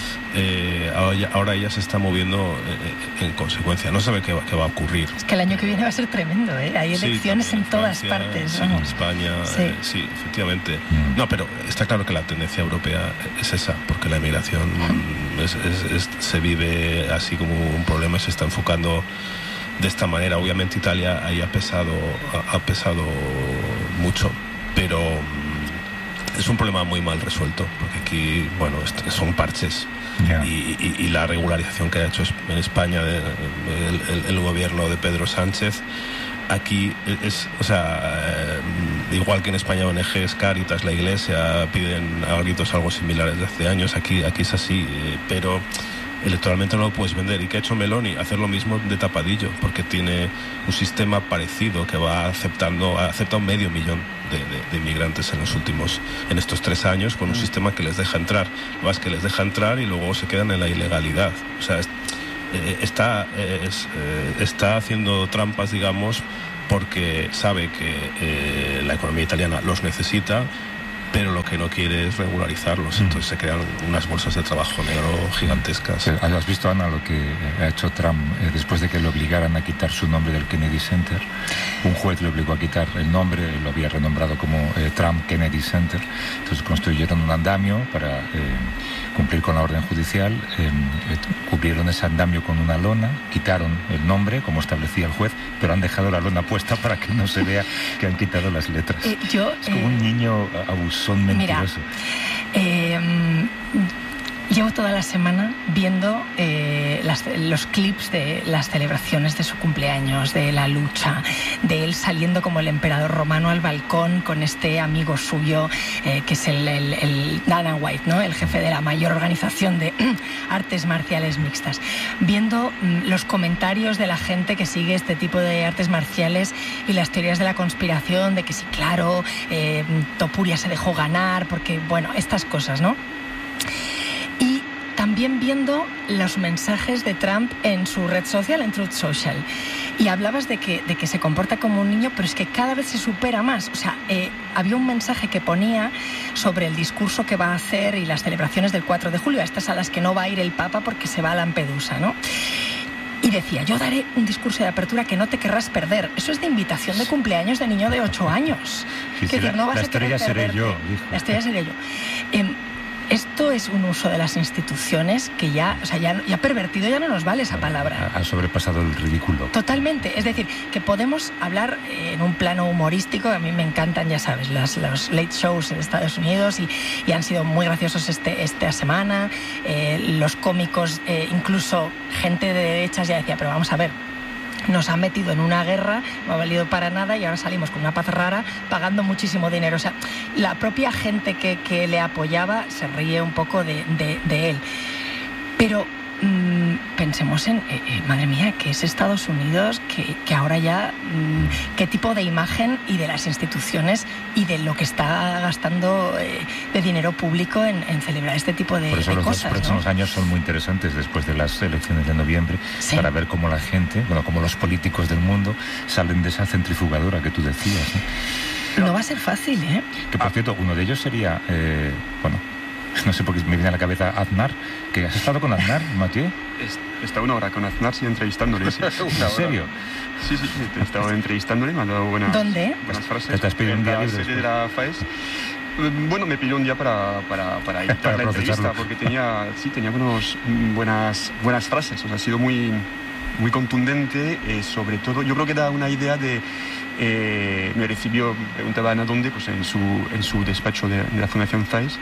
ahora ella se está moviendo en consecuencia. No sabe qué va a ocurrir. Es que el año que viene va a ser tremendo, ¿eh? Hay elecciones en todas partes. Sí, en España, sí, efectivamente. No, pero está claro que la tendencia europea es esa, porque la inmigración se vive así como un problema, se está enfocando de esta manera. Obviamente Italia ahí ha pesado mucho, pero es un problema muy mal resuelto, porque aquí, bueno, son parches. Yeah. Y la regularización que ha hecho en España el gobierno de Pedro Sánchez, aquí es, o sea, igual que en España ONGs, Cáritas, la Iglesia piden a gritos algo similar desde hace años, aquí es así, pero electoralmente no lo puedes vender. ¿Y qué ha hecho Meloni? Hacer lo mismo de tapadillo, porque tiene un sistema parecido que ha aceptado 500.000 de inmigrantes en estos 3 años, con un sistema que les deja entrar. Lo más que les deja entrar y luego se quedan en la ilegalidad. O sea, está haciendo trampas, digamos, porque sabe que la economía italiana los necesita, pero lo que no quiere es regularizarlos. Entonces se crean unas bolsas de trabajo negro gigantescas. ¿Has visto, Ana, lo que ha hecho Trump después de que lo obligaran a quitar su nombre del Kennedy Center? Un juez le obligó a quitar el nombre, lo había renombrado como Trump Kennedy Center. Entonces construyeron un andamio para cumplir con la orden judicial, cubrieron ese andamio con una lona, quitaron el nombre, como establecía el juez, pero han dejado la lona puesta para que no se vea que han quitado las letras. Es como un niño abusón mentiroso. Mira, llevo toda la semana viendo los clips de las celebraciones de su cumpleaños, de la lucha, de él saliendo como el emperador romano al balcón con este amigo suyo, que es el Dana White, ¿no? El jefe de la mayor organización de artes marciales mixtas. Viendo los comentarios de la gente que sigue este tipo de artes marciales y las teorías de la conspiración, de que sí, claro, Topuria se dejó ganar, porque, bueno, estas cosas, ¿no? Y también viendo los mensajes de Trump en su red social, en Truth Social. Y hablabas de que se comporta como un niño, pero es que cada vez se supera más. O sea, había un mensaje que ponía sobre el discurso que va a hacer y las celebraciones del 4 de julio, a estas a las que no va a ir el Papa porque se va a Lampedusa, ¿no? Y decía, yo daré un discurso de apertura que no te querrás perder. Eso es de invitación de cumpleaños de niño de 8 años. Sí, sí, no vas la estrella seré yo, dijo. La estrella seré yo. Esto es un uso de las instituciones que ya pervertido, ya no nos vale esa palabra. Ha sobrepasado el ridículo. Totalmente. Es decir, que podemos hablar en un plano humorístico. A mí me encantan, ya sabes, los late shows en Estados Unidos y han sido muy graciosos esta semana. Los cómicos, incluso gente de derechas ya decía, pero vamos a ver, nos han metido en una guerra, no ha valido para nada y ahora salimos con una paz rara pagando muchísimo dinero. O sea, la propia gente que le apoyaba se ríe un poco de él. Pero pensemos en, madre mía, que es Estados Unidos, que ahora ya, qué tipo de imagen y de las instituciones y de lo que está gastando de dinero público en celebrar este tipo de cosas. Por eso los próximos años son muy interesantes después de las elecciones de noviembre, sí, para ver cómo la gente, cómo los políticos del mundo salen de esa centrifugadora que tú decías, ¿no? No va a ser fácil, ¿eh? Que por cierto, uno de ellos sería, no sé por qué me viene a la cabeza Aznar. ¿Que has estado con Aznar, Mathieu? He estado una hora con Aznar, sí, entrevistándole. Sí. ¿En serio? Sí, he estado entrevistándole, me ha dado buenas frases. ¿Te has pedido un día libre? De la FAES. Bueno, me pidió un día para editar la entrevista, porque tenía buenas frases. O sea, ha sido muy, muy contundente, sobre todo. Yo creo que da una idea de... me recibió, preguntaba Ana dónde, pues en su despacho de la Fundación FAES.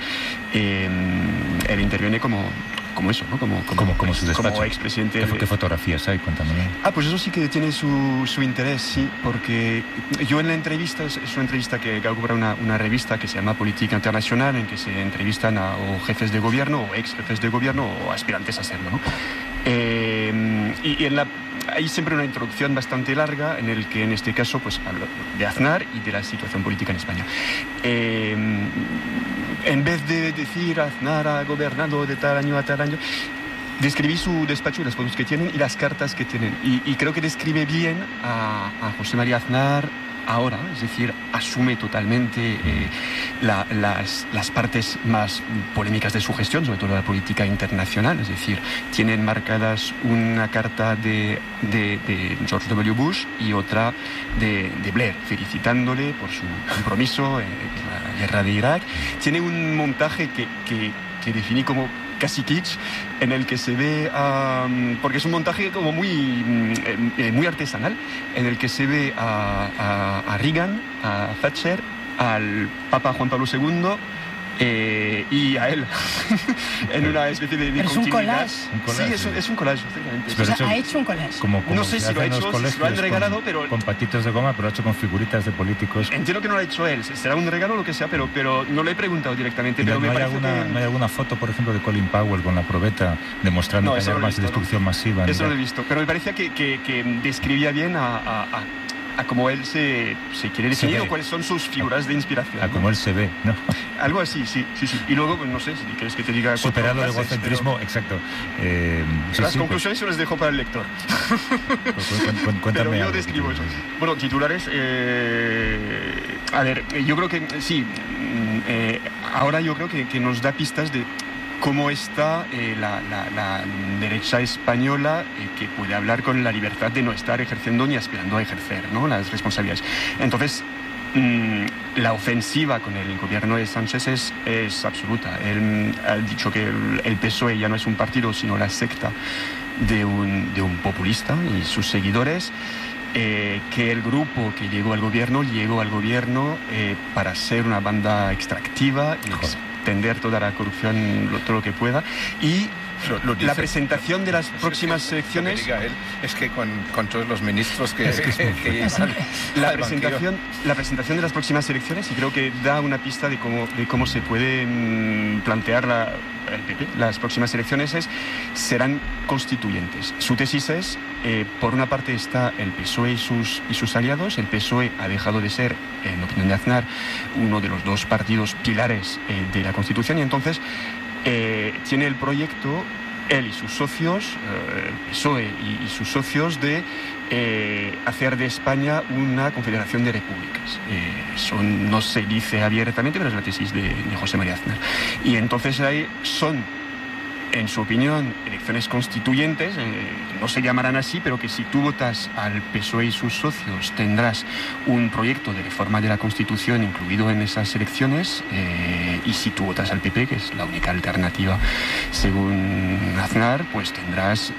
Él interviene como eso, ¿no? Como su despacho. Como expresidente. ¿Qué fotografías hay? Cuéntame. Pues eso sí que tiene su interés, sí, porque yo en la entrevista, es una entrevista que ha ocurrido una revista que se llama Política Internacional, en que se entrevistan a o jefes de gobierno, o ex jefes de gobierno, o aspirantes a serlo, ¿no? Hay siempre una introducción bastante larga en el que en este caso pues hablo de Aznar y de la situación política en España. En vez de decir Aznar ha gobernado de tal año a tal año, describí su despacho y las fotos que tienen y las cartas que tienen. Y creo que describe bien a José María Aznar ahora, es decir, asume totalmente las partes más polémicas de su gestión, sobre todo la política internacional, es decir, tienen marcadas una carta de George W. Bush y otra de Blair, felicitándole por su compromiso en la guerra de Irak. Tiene un montaje que definí como casi kitsch, en el que se ve, porque es un montaje como muy artesanal, en el que se ve a Reagan, a Thatcher al Papa Juan Pablo II y a él en una especie de Pero continuidad. es un collage. Sí, es un collage, exactamente. O sea, ha hecho un collage. Como No sé si lo ha hecho, si lo han regalado, pero... Con patitos de goma, pero ha hecho con figuritas de políticos. Entiendo que no lo ha hecho él, será un regalo o lo que sea, pero no le he preguntado directamente. Pero ¿No hay alguna foto, por ejemplo, de Colin Powell con la probeta demostrando que hay armas de destrucción masiva? Eso lo he visto, pero me parecía que describía bien a cómo él se quiere definir o cuáles son sus figuras de inspiración. A cómo él se ve, ¿no? Algo así, sí. Y luego, pues, no sé, si quieres que te diga... Superarlo el egocentrismo, exacto. Las conclusiones se las dejo para el lector. Cuéntame. Pero yo describo eso. Bueno, titulares... a ver, yo creo que sí. Ahora yo creo que nos da pistas de cómo está la derecha española, que puede hablar con la libertad de no estar ejerciendo ni aspirando a ejercer, ¿no?, las responsabilidades. Entonces, la ofensiva con el gobierno de Sánchez es absoluta. Él ha dicho que el PSOE ya no es un partido, sino la secta de un populista y sus seguidores. Que el grupo que llegó al gobierno para ser una banda extractiva y extender toda la corrupción todo lo que pueda. Y la presentación de las próximas elecciones... Lo que diga él es que con todos los ministros que la presentación de las próximas elecciones, y creo que da una pista de cómo se puede plantear el PP. Las próximas elecciones serán constituyentes. Su tesis es, por una parte está el PSOE y sus aliados. El PSOE ha dejado de ser, en opinión de Aznar, uno de los dos partidos pilares de la Constitución, y entonces tiene el proyecto, él y sus socios, el PSOE y sus socios, de hacer de España una confederación de repúblicas. Eso no se dice abiertamente, pero es la tesis de José María Aznar. Y entonces ahí son, en su opinión, elecciones constituyentes, no se llamarán así, pero que si tú votas al PSOE y sus socios tendrás un proyecto de reforma de la Constitución incluido en esas elecciones, y si tú votas al PP, que es la única alternativa según Aznar, pues tendrás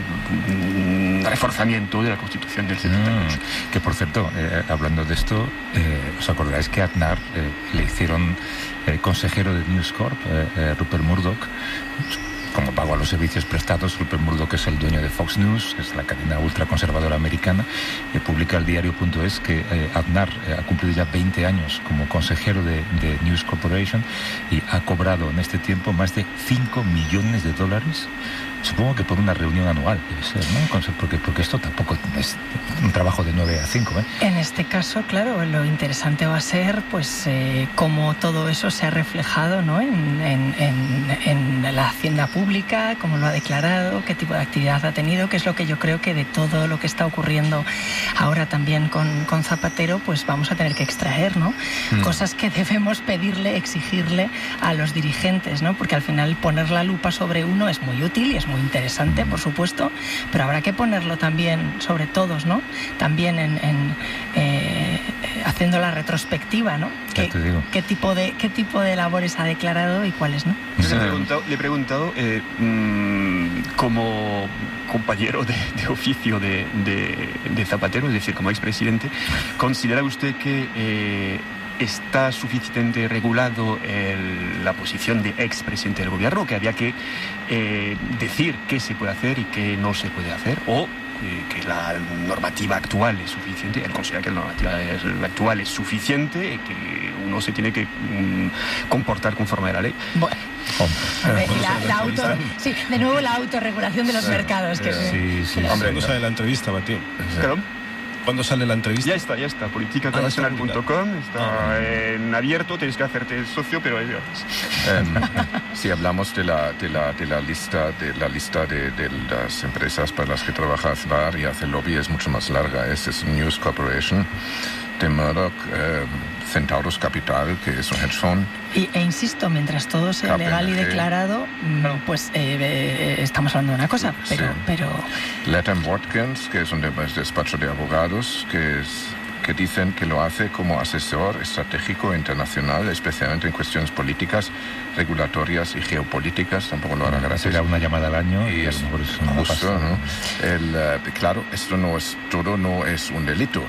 el reforzamiento de la Constitución del 78. Que por cierto, hablando de esto, ¿os acordáis que a Aznar le hicieron consejero de News Corp, Rupert Murdoch? Como pago a los servicios prestados. Rupert Murdoch es el dueño de Fox News, es la cadena ultraconservadora americana, y publica el diario.es que Aznar ha cumplido ya 20 años como consejero de News Corporation y ha cobrado en este tiempo más de $5 millones. Supongo que por una reunión anual debe ser, ¿no? Porque esto tampoco es un trabajo de 9 a 5, ¿eh? En este caso, claro, lo interesante va a ser pues cómo todo eso se ha reflejado, ¿no?, en la hacienda pública, cómo lo ha declarado, qué tipo de actividad ha tenido, que es lo que yo creo que de todo lo que está ocurriendo ahora también con Zapatero, pues vamos a tener que extraer, ¿no? Cosas que debemos pedirle, exigirle a los dirigentes, ¿no? Porque al final poner la lupa sobre uno es muy útil y es muy interesante, por supuesto, pero habrá que ponerlo también sobre todos, ¿no? También haciendo la retrospectiva, ¿no? ¿Qué tipo de labores ha declarado y cuáles no? Le he preguntado como compañero de oficio de Zapatero, es decir, como expresidente, ¿considera usted que está suficientemente regulado la posición de expresidente del gobierno, que había que decir qué se puede hacer y qué no se puede hacer, o que la normativa actual es suficiente? Él considera que la normativa actual es suficiente y que uno se tiene que comportar conforme a la ley. Bueno. De nuevo la autorregulación de los mercados. Hombre, no sale la entrevista, Martín. ¿Perdón? ¿Cuándo sale la entrevista? Ya está, politicainternacional.com, está en abierto, tienes que hacerte socio, pero es gratis. Si hablamos de la lista de las empresas para las que trabaja Aznar y hace lobby, es mucho más larga. Es News Corporation, de Murdoch, Centaurus Capital, que es un hedge fund. E insisto, mientras todo sea legal y declarado, pues estamos hablando de una cosa, pero... Latham Watkins, que es un despacho de abogados, que dicen que lo hace como asesor estratégico internacional, especialmente en cuestiones políticas, regulatorias y geopolíticas. Tampoco lo hará gratis. Será una llamada al año y es justo, ¿no? Claro, esto no es un delito,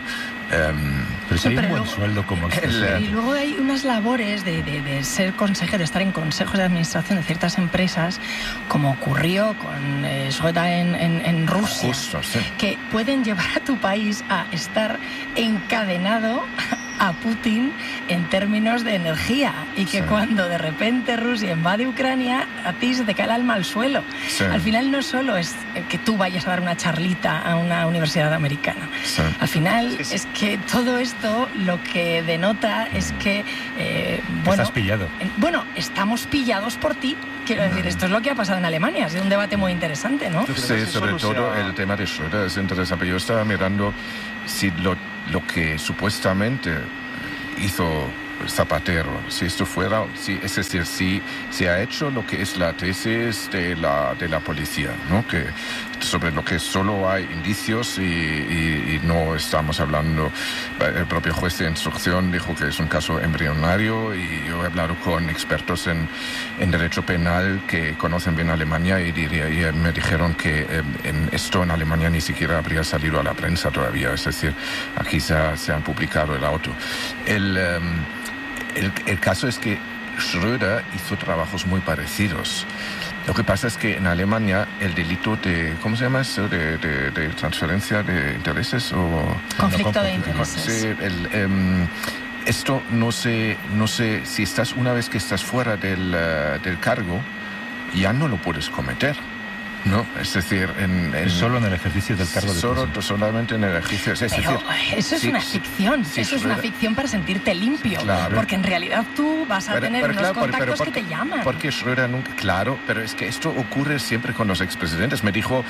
Pero si hay un buen sueldo como y luego hay unas labores de ser consejero, de estar en consejos de administración de ciertas empresas, como ocurrió con Schröder en Rusia, Justo, sí. que pueden llevar a tu país a estar encadenado a Putin en términos de energía, y que cuando de repente Rusia invade Ucrania, a ti se te cae el alma al suelo. Sí. Al final no solo es que tú vayas a dar una charlita a una universidad americana. Sí. Al final es que todo esto lo que denota es que bueno, estás pillado. Bueno, estamos pillados por ti. Quiero decir, esto es lo que ha pasado en Alemania. Es un debate muy interesante, ¿no? Sí, sobre todo el tema de Schröder es interesante. Yo estaba mirando si lo que supuestamente hizo Zapatero, si esto fuera, es decir, si ha hecho lo que es la tesis de la policía, ¿no? Que sobre lo que solo hay indicios y no estamos hablando. El propio juez de instrucción dijo que es un caso embrionario, y yo he hablado con expertos en derecho penal que conocen bien Alemania y me dijeron que esto en Alemania ni siquiera habría salido a la prensa todavía, es decir, aquí se han publicado el auto. El caso es que Schröder hizo trabajos muy parecidos. Lo que pasa es que en Alemania el delito de, ¿cómo se llama eso? De transferencia de intereses o... Conflicto de intereses. Sí, esto no sé si una vez que estás fuera del cargo, ya no lo puedes cometer. No, es decir, es solo en el ejercicio del cargo de solamente en el ejercicio. Es decir, eso es una ficción. Eso es una ficción para sentirte limpio. Claro. Porque en realidad tú vas a tener unos contactos que te llaman. Porque Schröder nunca... Claro, pero es que esto ocurre siempre con los expresidentes. Me dijo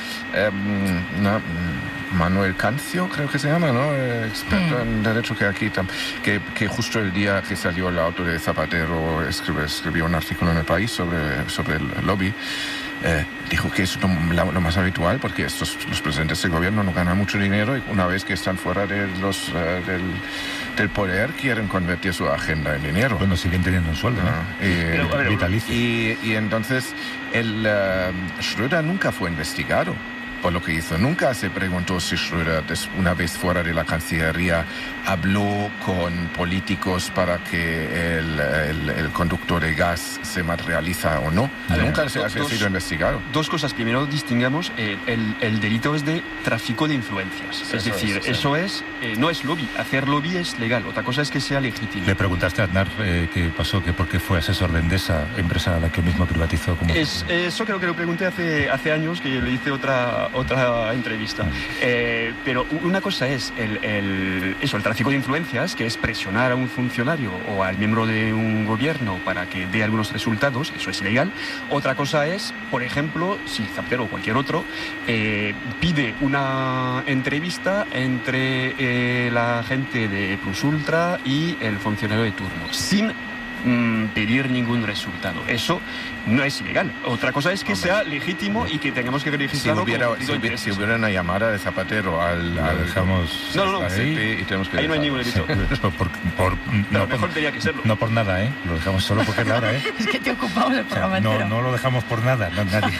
Manuel Cancio, creo que se llama, ¿no? Experto en derecho, que aquí que justo el día que salió el auto de Zapatero escribió un artículo en El País sobre el lobby. Dijo que es lo más habitual, porque los presidentes de gobierno no ganan mucho dinero, y una vez que están fuera de del poder quieren convertir su agenda en dinero. Bueno, siguen teniendo un sueldo, ¿no? Vitalicio. Y entonces Schröder nunca fue investigado por lo que hizo. Nunca se preguntó si Schröder, una vez fuera de la Cancillería, habló con políticos para que el conducto de gas se materializa o no. Nunca se ha sido investigado. Dos cosas. Primero, distingamos, el delito es de tráfico de influencias. Es decir, eso es, no es lobby. Hacer lobby es legal. Otra cosa es que sea legítimo. Le preguntaste a Aznar qué pasó, que por qué fue asesor de Endesa, empresa a la que mismo privatizó. Eso creo que lo pregunté hace años, que le hice otra entrevista. Pero una cosa es el tráfico de influencias, que es presionar a un funcionario o al miembro de un gobierno para que dé algunos resultados. Eso es ilegal. Otra cosa es, por ejemplo, si Zapatero o cualquier otro pide una entrevista entre la gente de Plus Ultra y el funcionario de turno, sin pedir ningún resultado. Eso no es ilegal. Otra cosa es que sea legítimo y que tengamos que registrarlo. Si hubiera una llamada de Zapatero al dejamos ahí, y tenemos que ahí no hay ningún delito. No, mejor tenía que serlo. No por nada, lo dejamos solo porque es la hora, Es que te ocupamos el programa entero. No lo dejamos por nada, nadie.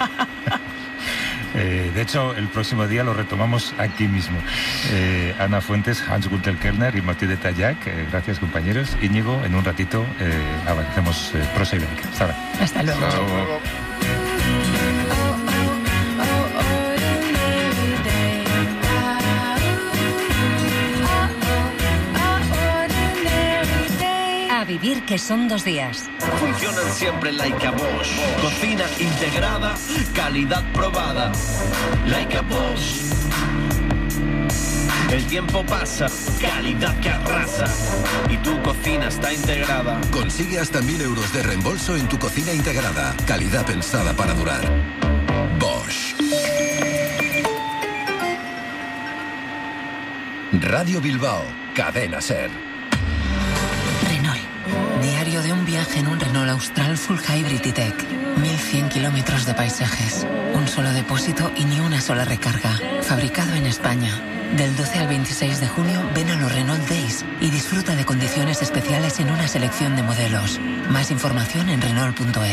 De hecho, el próximo día lo retomamos aquí mismo. Ana Fuentes, Hans-Gunther Kellner y Martí de Tallac, gracias, compañeros. Íñigo, en un ratito avancemos Prosa Ibérica. Hasta luego. Hasta luego. A vivir, que son 2 días. Funcionan siempre like a Bosch. Cocina integrada, calidad probada. Like a Bosch. El tiempo pasa, calidad que arrasa. Y tu cocina está integrada. Consigue hasta 1.000 euros de reembolso en tu cocina integrada. Calidad pensada para durar. Bosch. Radio Bilbao, Cadena Ser. Renault. Diario de un viaje en un Renault Austral Full Hybrid E-Tech. 1100 kilómetros de paisajes. Un solo depósito y ni una sola recarga. Fabricado en España. Del 12 al 26 de junio ven a los Renault Days y disfruta de condiciones especiales en una selección de modelos. Más información en Renault.es.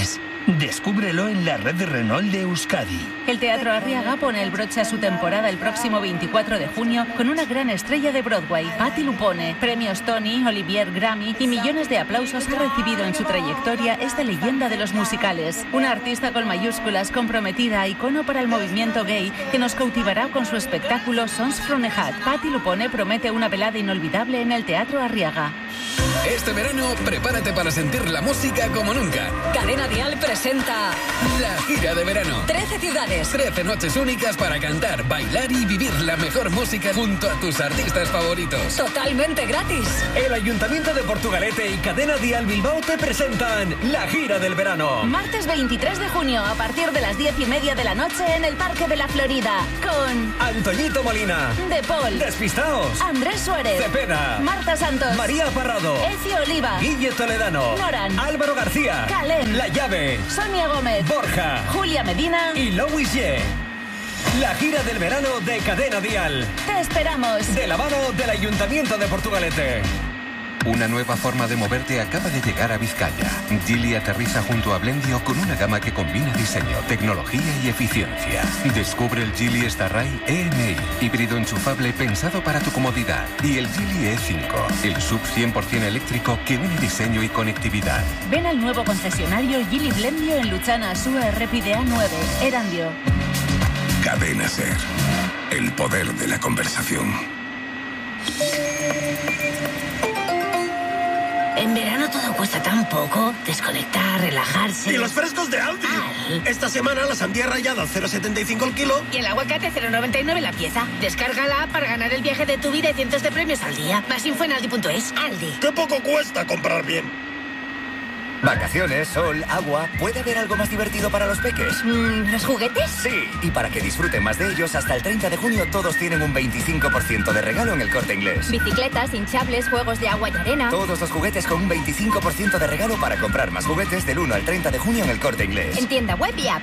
Descúbrelo en la red Renault de Euskadi. El Teatro Arriaga pone el broche a su temporada el próximo 24 de junio con una gran estrella de Broadway, Patti Lupone. Premios Tony, Olivier, Grammy y millones de aplausos ha recibido en su trayectoria esta leyenda de los musicales. Una artista con mayúsculas, comprometida, icono para el movimiento gay, que nos cautivará con su espectáculo Sons from the Hat. Patti Lupone promete una velada inolvidable en el Teatro Arriaga. Este verano, prepárate para sentir la música como nunca. Cadena Dial presenta La gira de verano. 13 ciudades. 13 noches únicas para cantar, bailar y vivir la mejor música junto a tus artistas favoritos. Totalmente gratis. El Ayuntamiento de Portugalete y Cadena Dial Bilbao te presentan La gira del verano. Martes 23 de junio a partir de las 10:30 de la noche en el Parque de la Florida. Con Antoñito Molina, De Paul, Despistaos, Andrés Suárez, Cepeda, Marta Santos, María Parrado, Ezio Oliva, Guille Toledano, Noran, Álvaro García, Calem, La Llave, Sonia Gómez, Borja, Julia Medina y Louis Ye. La gira del verano de Cadena Dial. Te esperamos. De la mano del Ayuntamiento de Portugalete. Una nueva forma de moverte acaba de llegar a Vizcaya. Geely aterriza junto a Blendio con una gama que combina diseño, tecnología y eficiencia. Descubre el Geely Starray EMI, híbrido enchufable pensado para tu comodidad. Y el Geely E5, el sub 100% eléctrico que une diseño y conectividad. Ven al nuevo concesionario Geely Blendio en Luchana, Súa Errepide A9, Erandio. Cadena Ser. El poder de la conversación. En verano todo cuesta tan poco. Desconectar, relajarse. ¡Y los frescos de Aldi! Esta semana la sandía rallada al 0,75 el kilo. Y el aguacate 0,99 la pieza. Descárgala para ganar el viaje de tu vida y cientos de premios al día. Más info en aldi.es. Aldi. ¡Qué poco cuesta comprar bien! Vacaciones, sol, agua. ¿Puede haber algo más divertido para los peques? ¿Los juguetes? Sí, y para que disfruten más de ellos, hasta el 30 de junio todos tienen un 25% de regalo en El Corte Inglés. Bicicletas, hinchables, juegos de agua y arena. Todos los juguetes con un 25% de regalo para comprar más juguetes del 1 al 30 de junio en El Corte Inglés. En tienda web y app.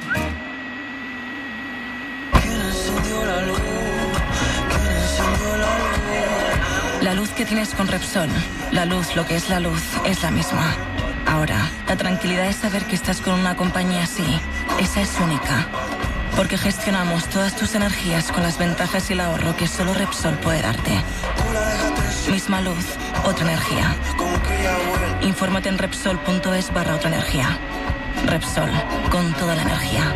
La luz que tienes con Repsol, la luz, lo que es la luz, es la misma. Ahora, la tranquilidad es saber que estás con una compañía así. Esa es única. Porque gestionamos todas tus energías con las ventajas y el ahorro que solo Repsol puede darte. Misma luz, otra energía. Infórmate en Repsol.es/otra energía. Repsol, con toda la energía.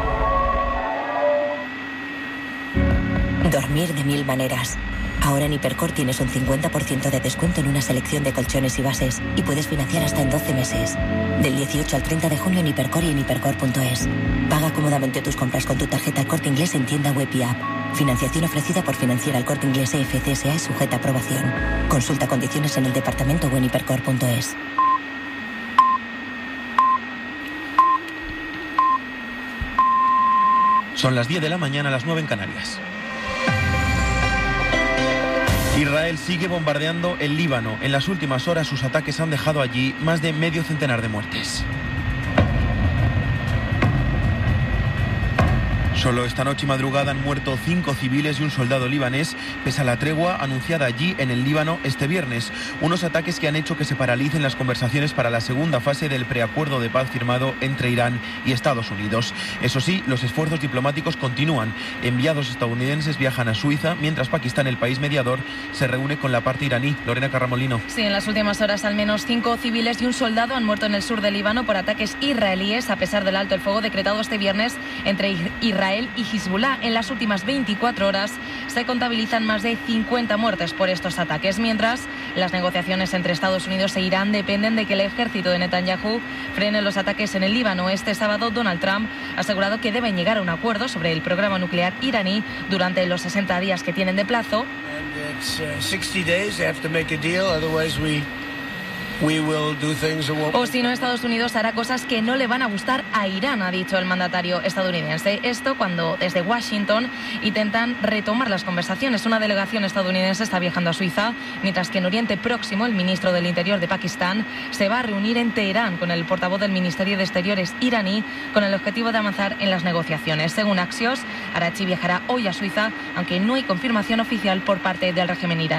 Dormir de mil maneras. Ahora en Hipercor tienes un 50% de descuento en una selección de colchones y bases y puedes financiar hasta en 12 meses. Del 18 al 30 de junio en Hipercor y en hipercor.es. Paga cómodamente tus compras con tu tarjeta El Corte Inglés en tienda web y app. Financiación ofrecida por Financiera El Corte Inglés EFCSA y sujeta a aprobación. Consulta condiciones en el departamento o en hipercor.es. Son las 10 de la mañana, las 9 en Canarias. Israel sigue bombardeando el Líbano. En las últimas horas sus ataques han dejado allí más de medio centenar de muertes. Solo esta noche y madrugada han muerto 5 civiles y un soldado libanés, pese a la tregua anunciada allí en el Líbano este viernes. Unos ataques que han hecho que se paralicen las conversaciones para la segunda fase del preacuerdo de paz firmado entre Irán y Estados Unidos. Eso sí, los esfuerzos diplomáticos continúan. Enviados estadounidenses viajan a Suiza, mientras Pakistán, el país mediador, se reúne con la parte iraní. Lorena Carramolino. Sí, en las últimas horas al menos 5 civiles y un soldado han muerto en el sur del Líbano por ataques israelíes, a pesar del alto el fuego decretado este viernes entre Israel y Hezbollah. En las últimas 24 horas se contabilizan más de 50 muertes por estos ataques, mientras las negociaciones entre Estados Unidos e Irán dependen de que el ejército de Netanyahu frene los ataques en el Líbano. Este sábado Donald Trump ha asegurado que deben llegar a un acuerdo sobre el programa nuclear iraní durante los 60 días que tienen de plazo. O si no, Estados Unidos hará cosas que no le van a gustar a Irán, ha dicho el mandatario estadounidense. Esto cuando desde Washington intentan retomar las conversaciones. Una delegación estadounidense está viajando a Suiza, mientras que en Oriente Próximo el ministro del Interior de Pakistán se va a reunir en Teherán con el portavoz del Ministerio de Exteriores iraní con el objetivo de avanzar en las negociaciones. Según Axios, Araghchi viajará hoy a Suiza, aunque no hay confirmación oficial por parte del régimen iraní.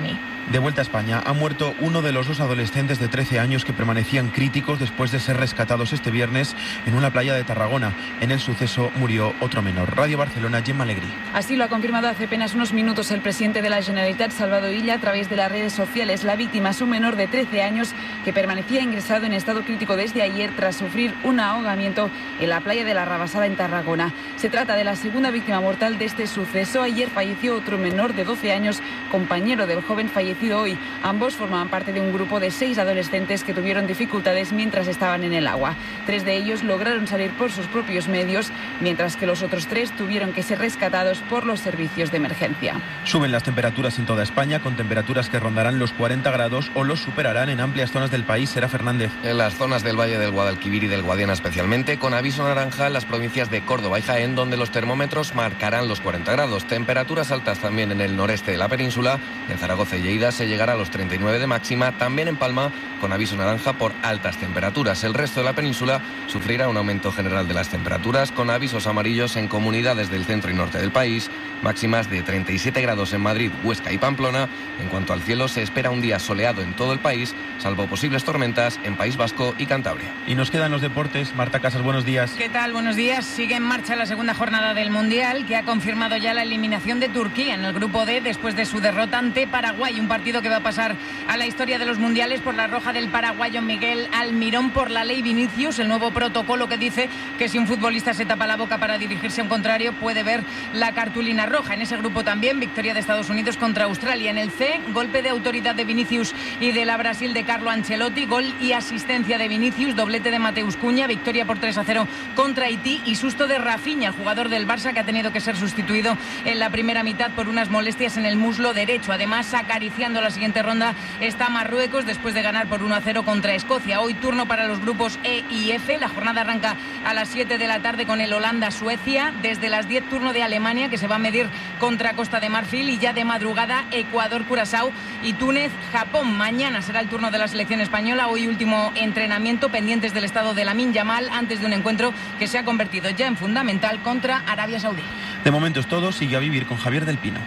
De vuelta a España, ha muerto uno de los dos adolescentes de 13 años que permanecían críticos después de ser rescatados este viernes en una playa de Tarragona. En el suceso murió otro menor. Radio Barcelona, Gemma Alegrí. Así lo ha confirmado hace apenas unos minutos el presidente de la Generalitat, Salvador Illa, a través de las redes sociales. La víctima es un menor de 13 años que permanecía ingresado en estado crítico desde ayer tras sufrir un ahogamiento en la playa de la Rabasada en Tarragona. Se trata de la segunda víctima mortal de este suceso. Ayer falleció otro menor de 12 años, compañero del joven fallecido hoy. Ambos formaban parte de un grupo de 6 adolescentes que tuvieron dificultades mientras estaban en el agua. 3 de ellos lograron salir por sus propios medios, mientras que los otros 3 tuvieron que ser rescatados por los servicios de emergencia. Suben las temperaturas en toda España, con temperaturas que rondarán los 40 grados o los superarán en amplias zonas del país. Será Fernández. En las zonas del Valle del Guadalquivir y del Guadiana especialmente, con aviso naranja en las provincias de Córdoba y Jaén, donde los termómetros marcarán los 40 grados. Temperaturas altas también en el noreste de la península. En Zaragoza y Lleida se llegará a los 39 de máxima. También en Palma, con aviso naranja por altas temperaturas. El resto de la península sufrirá un aumento general de las temperaturas, con avisos amarillos en comunidades del centro y norte del país. Máximas de 37 grados en Madrid, Huesca y Pamplona. En cuanto al cielo, se espera un día soleado en todo el país, salvo posibles tormentas en País Vasco y Cantabria. Y nos quedan los deportes. Marta Casas, buenos días. ¿Qué tal? Buenos días. Sigue en marcha la segunda jornada del Mundial, que ha confirmado ya la eliminación de Turquía en el grupo D después de su derrota ante Paraguay. Un partido que va a pasar a la historia de los mundiales por la roja del paraguayo Miguel Almirón por la ley Vinicius, el nuevo protocolo que dice que si un futbolista se tapa la boca para dirigirse a un contrario puede ver la cartulina roja. En ese grupo también victoria de Estados Unidos contra Australia. En el C, golpe de autoridad de Vinicius y de la Brasil de Carlo Ancelotti, gol y asistencia de Vinicius, doblete de Mateus Cunha, victoria por 3-0 contra Haití y susto de Rafinha, el jugador del Barça, que ha tenido que ser sustituido en la primera mitad por unas molestias en el muslo derecho. Además, acariciando la siguiente ronda está Marruecos después de ganar por 1-0 contra Escocia. Hoy turno para los grupos E y F. La jornada arranca a las 7 de la tarde con el Holanda-Suecia. Desde las 10 turno de Alemania, que se va a medir contra Costa de Marfil, y ya de madrugada Ecuador-Curazao y Túnez-Japón. Mañana será el turno de la selección española. Hoy último entrenamiento, pendientes del estado de Lamine Yamal antes de un encuentro que se ha convertido ya en fundamental contra Arabia Saudí. De momento es todo. Sigue a vivir con Javier del Pino.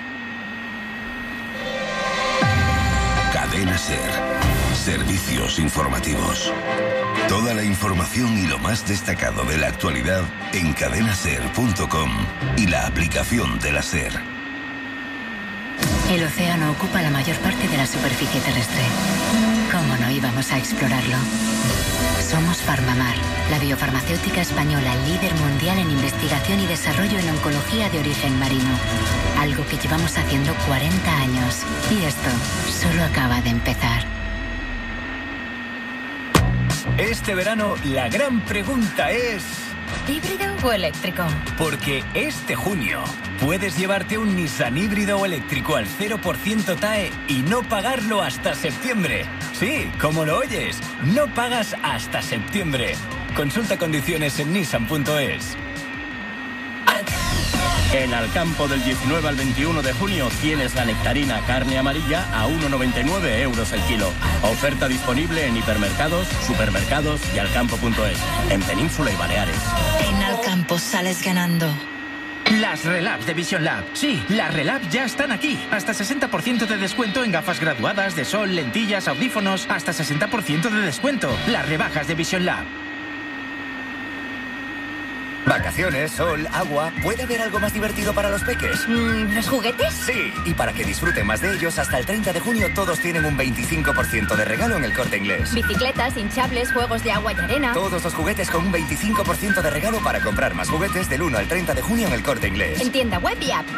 Cadena SER. Servicios informativos. Toda la información y lo más destacado de la actualidad en cadenaser.com y la aplicación de la SER. El océano ocupa la mayor parte de la superficie terrestre. ¿Cómo no íbamos a explorarlo? Somos Farmamar, la biofarmacéutica española líder mundial en investigación y desarrollo en oncología de origen marino. Algo que llevamos haciendo 40 años. Y esto solo acaba de empezar. Este verano la gran pregunta es... ¿híbrido o eléctrico? Porque este junio puedes llevarte un Nissan híbrido o eléctrico al 0% TAE y no pagarlo hasta septiembre. Sí, como lo oyes, no pagas hasta septiembre. Consulta condiciones en nissan.es. En Alcampo, del 19 al 21 de junio tienes la nectarina carne amarilla a 1,99 euros el kilo. Oferta disponible en hipermercados, supermercados y alcampo.es. En Península y Baleares. En Alcampo sales ganando. Las Relabs de Vision Lab. Sí, las Relabs ya están aquí. Hasta 60% de descuento en gafas graduadas, de sol, lentillas, audífonos. Hasta 60% de descuento. Las rebajas de Vision Lab. Vacaciones, sol, agua. ¿Puede haber algo más divertido para los peques? ¿Los juguetes? Sí, y para que disfruten más de ellos, hasta el 30 de junio todos tienen un 25% de regalo en el Corte Inglés. Bicicletas, hinchables, juegos de agua y arena. Todos los juguetes con un 25% de regalo para comprar más juguetes del 1 al 30 de junio en el Corte Inglés. En tienda web y app.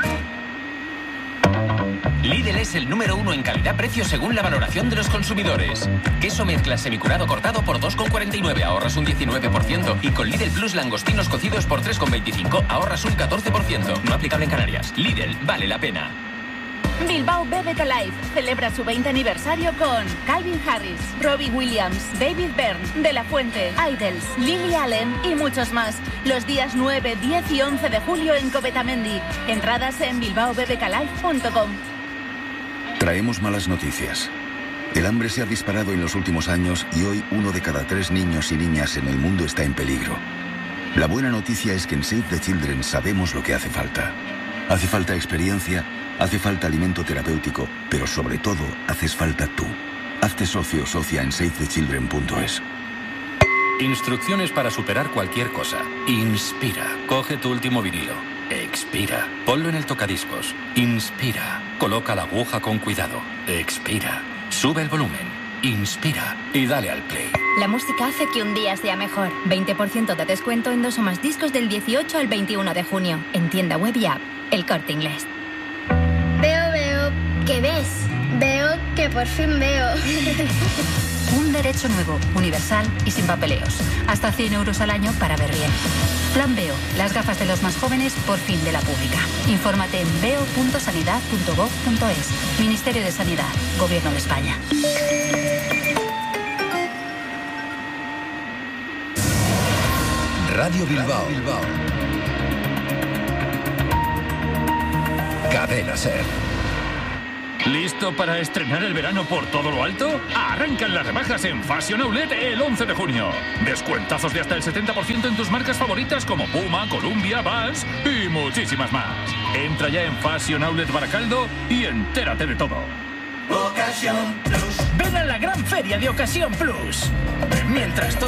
Lidl es el número 1 en calidad-precio según la valoración de los consumidores. Queso mezcla semicurado cortado por 2,49, ahorras un 19%. Y con Lidl Plus langostinos cocidos por 3,25, ahorras un 14%. No aplicable en Canarias. Lidl, vale la pena. Bilbao BBK Live celebra su 20 aniversario con Calvin Harris, Robbie Williams, David Byrne, De La Fuente, Idols, Lily Allen y muchos más. Los días 9, 10 y 11 de julio en Covetamendi. Entradas en bilbaobbklive.com. Traemos malas noticias. El hambre se ha disparado en los últimos años y hoy 1 de cada 3 niños y niñas en el mundo está en peligro. La buena noticia es que en Save the Children sabemos lo que hace falta. Hace falta experiencia, Hace falta alimento terapéutico, pero sobre todo haces falta tú. Hazte socio o socia en SaveTheChildren.es. Instrucciones para superar cualquier cosa. Inspira. Coge tu último vinilo. Expira. Ponlo en el tocadiscos. Inspira. Coloca la aguja con cuidado. Expira. Sube el volumen. Inspira. Y dale al play. La música hace que un día sea mejor. 20% de descuento en 2 o más discos del 18 al 21 de junio. En tienda web y app. El Corte Inglés. Veo. ¿Qué ves? Veo que por fin veo. Un derecho nuevo, universal y sin papeleos. Hasta 100 euros al año para ver bien. Plan Veo, las gafas de los más jóvenes por fin de la pública. Infórmate en veo.sanidad.gov.es. Ministerio de Sanidad, Gobierno de España. Radio Bilbao. Cadena SER. ¿Listo para estrenar el verano por todo lo alto? Arrancan las rebajas en Fashion Outlet el 11 de junio. Descuentazos de hasta el 70% en tus marcas favoritas como Puma, Columbia, Vans y muchísimas más. Entra ya en Fashion Outlet Baracaldo y entérate de todo. Ocasión Plus. Ven a la gran feria de Ocasión Plus. Mientras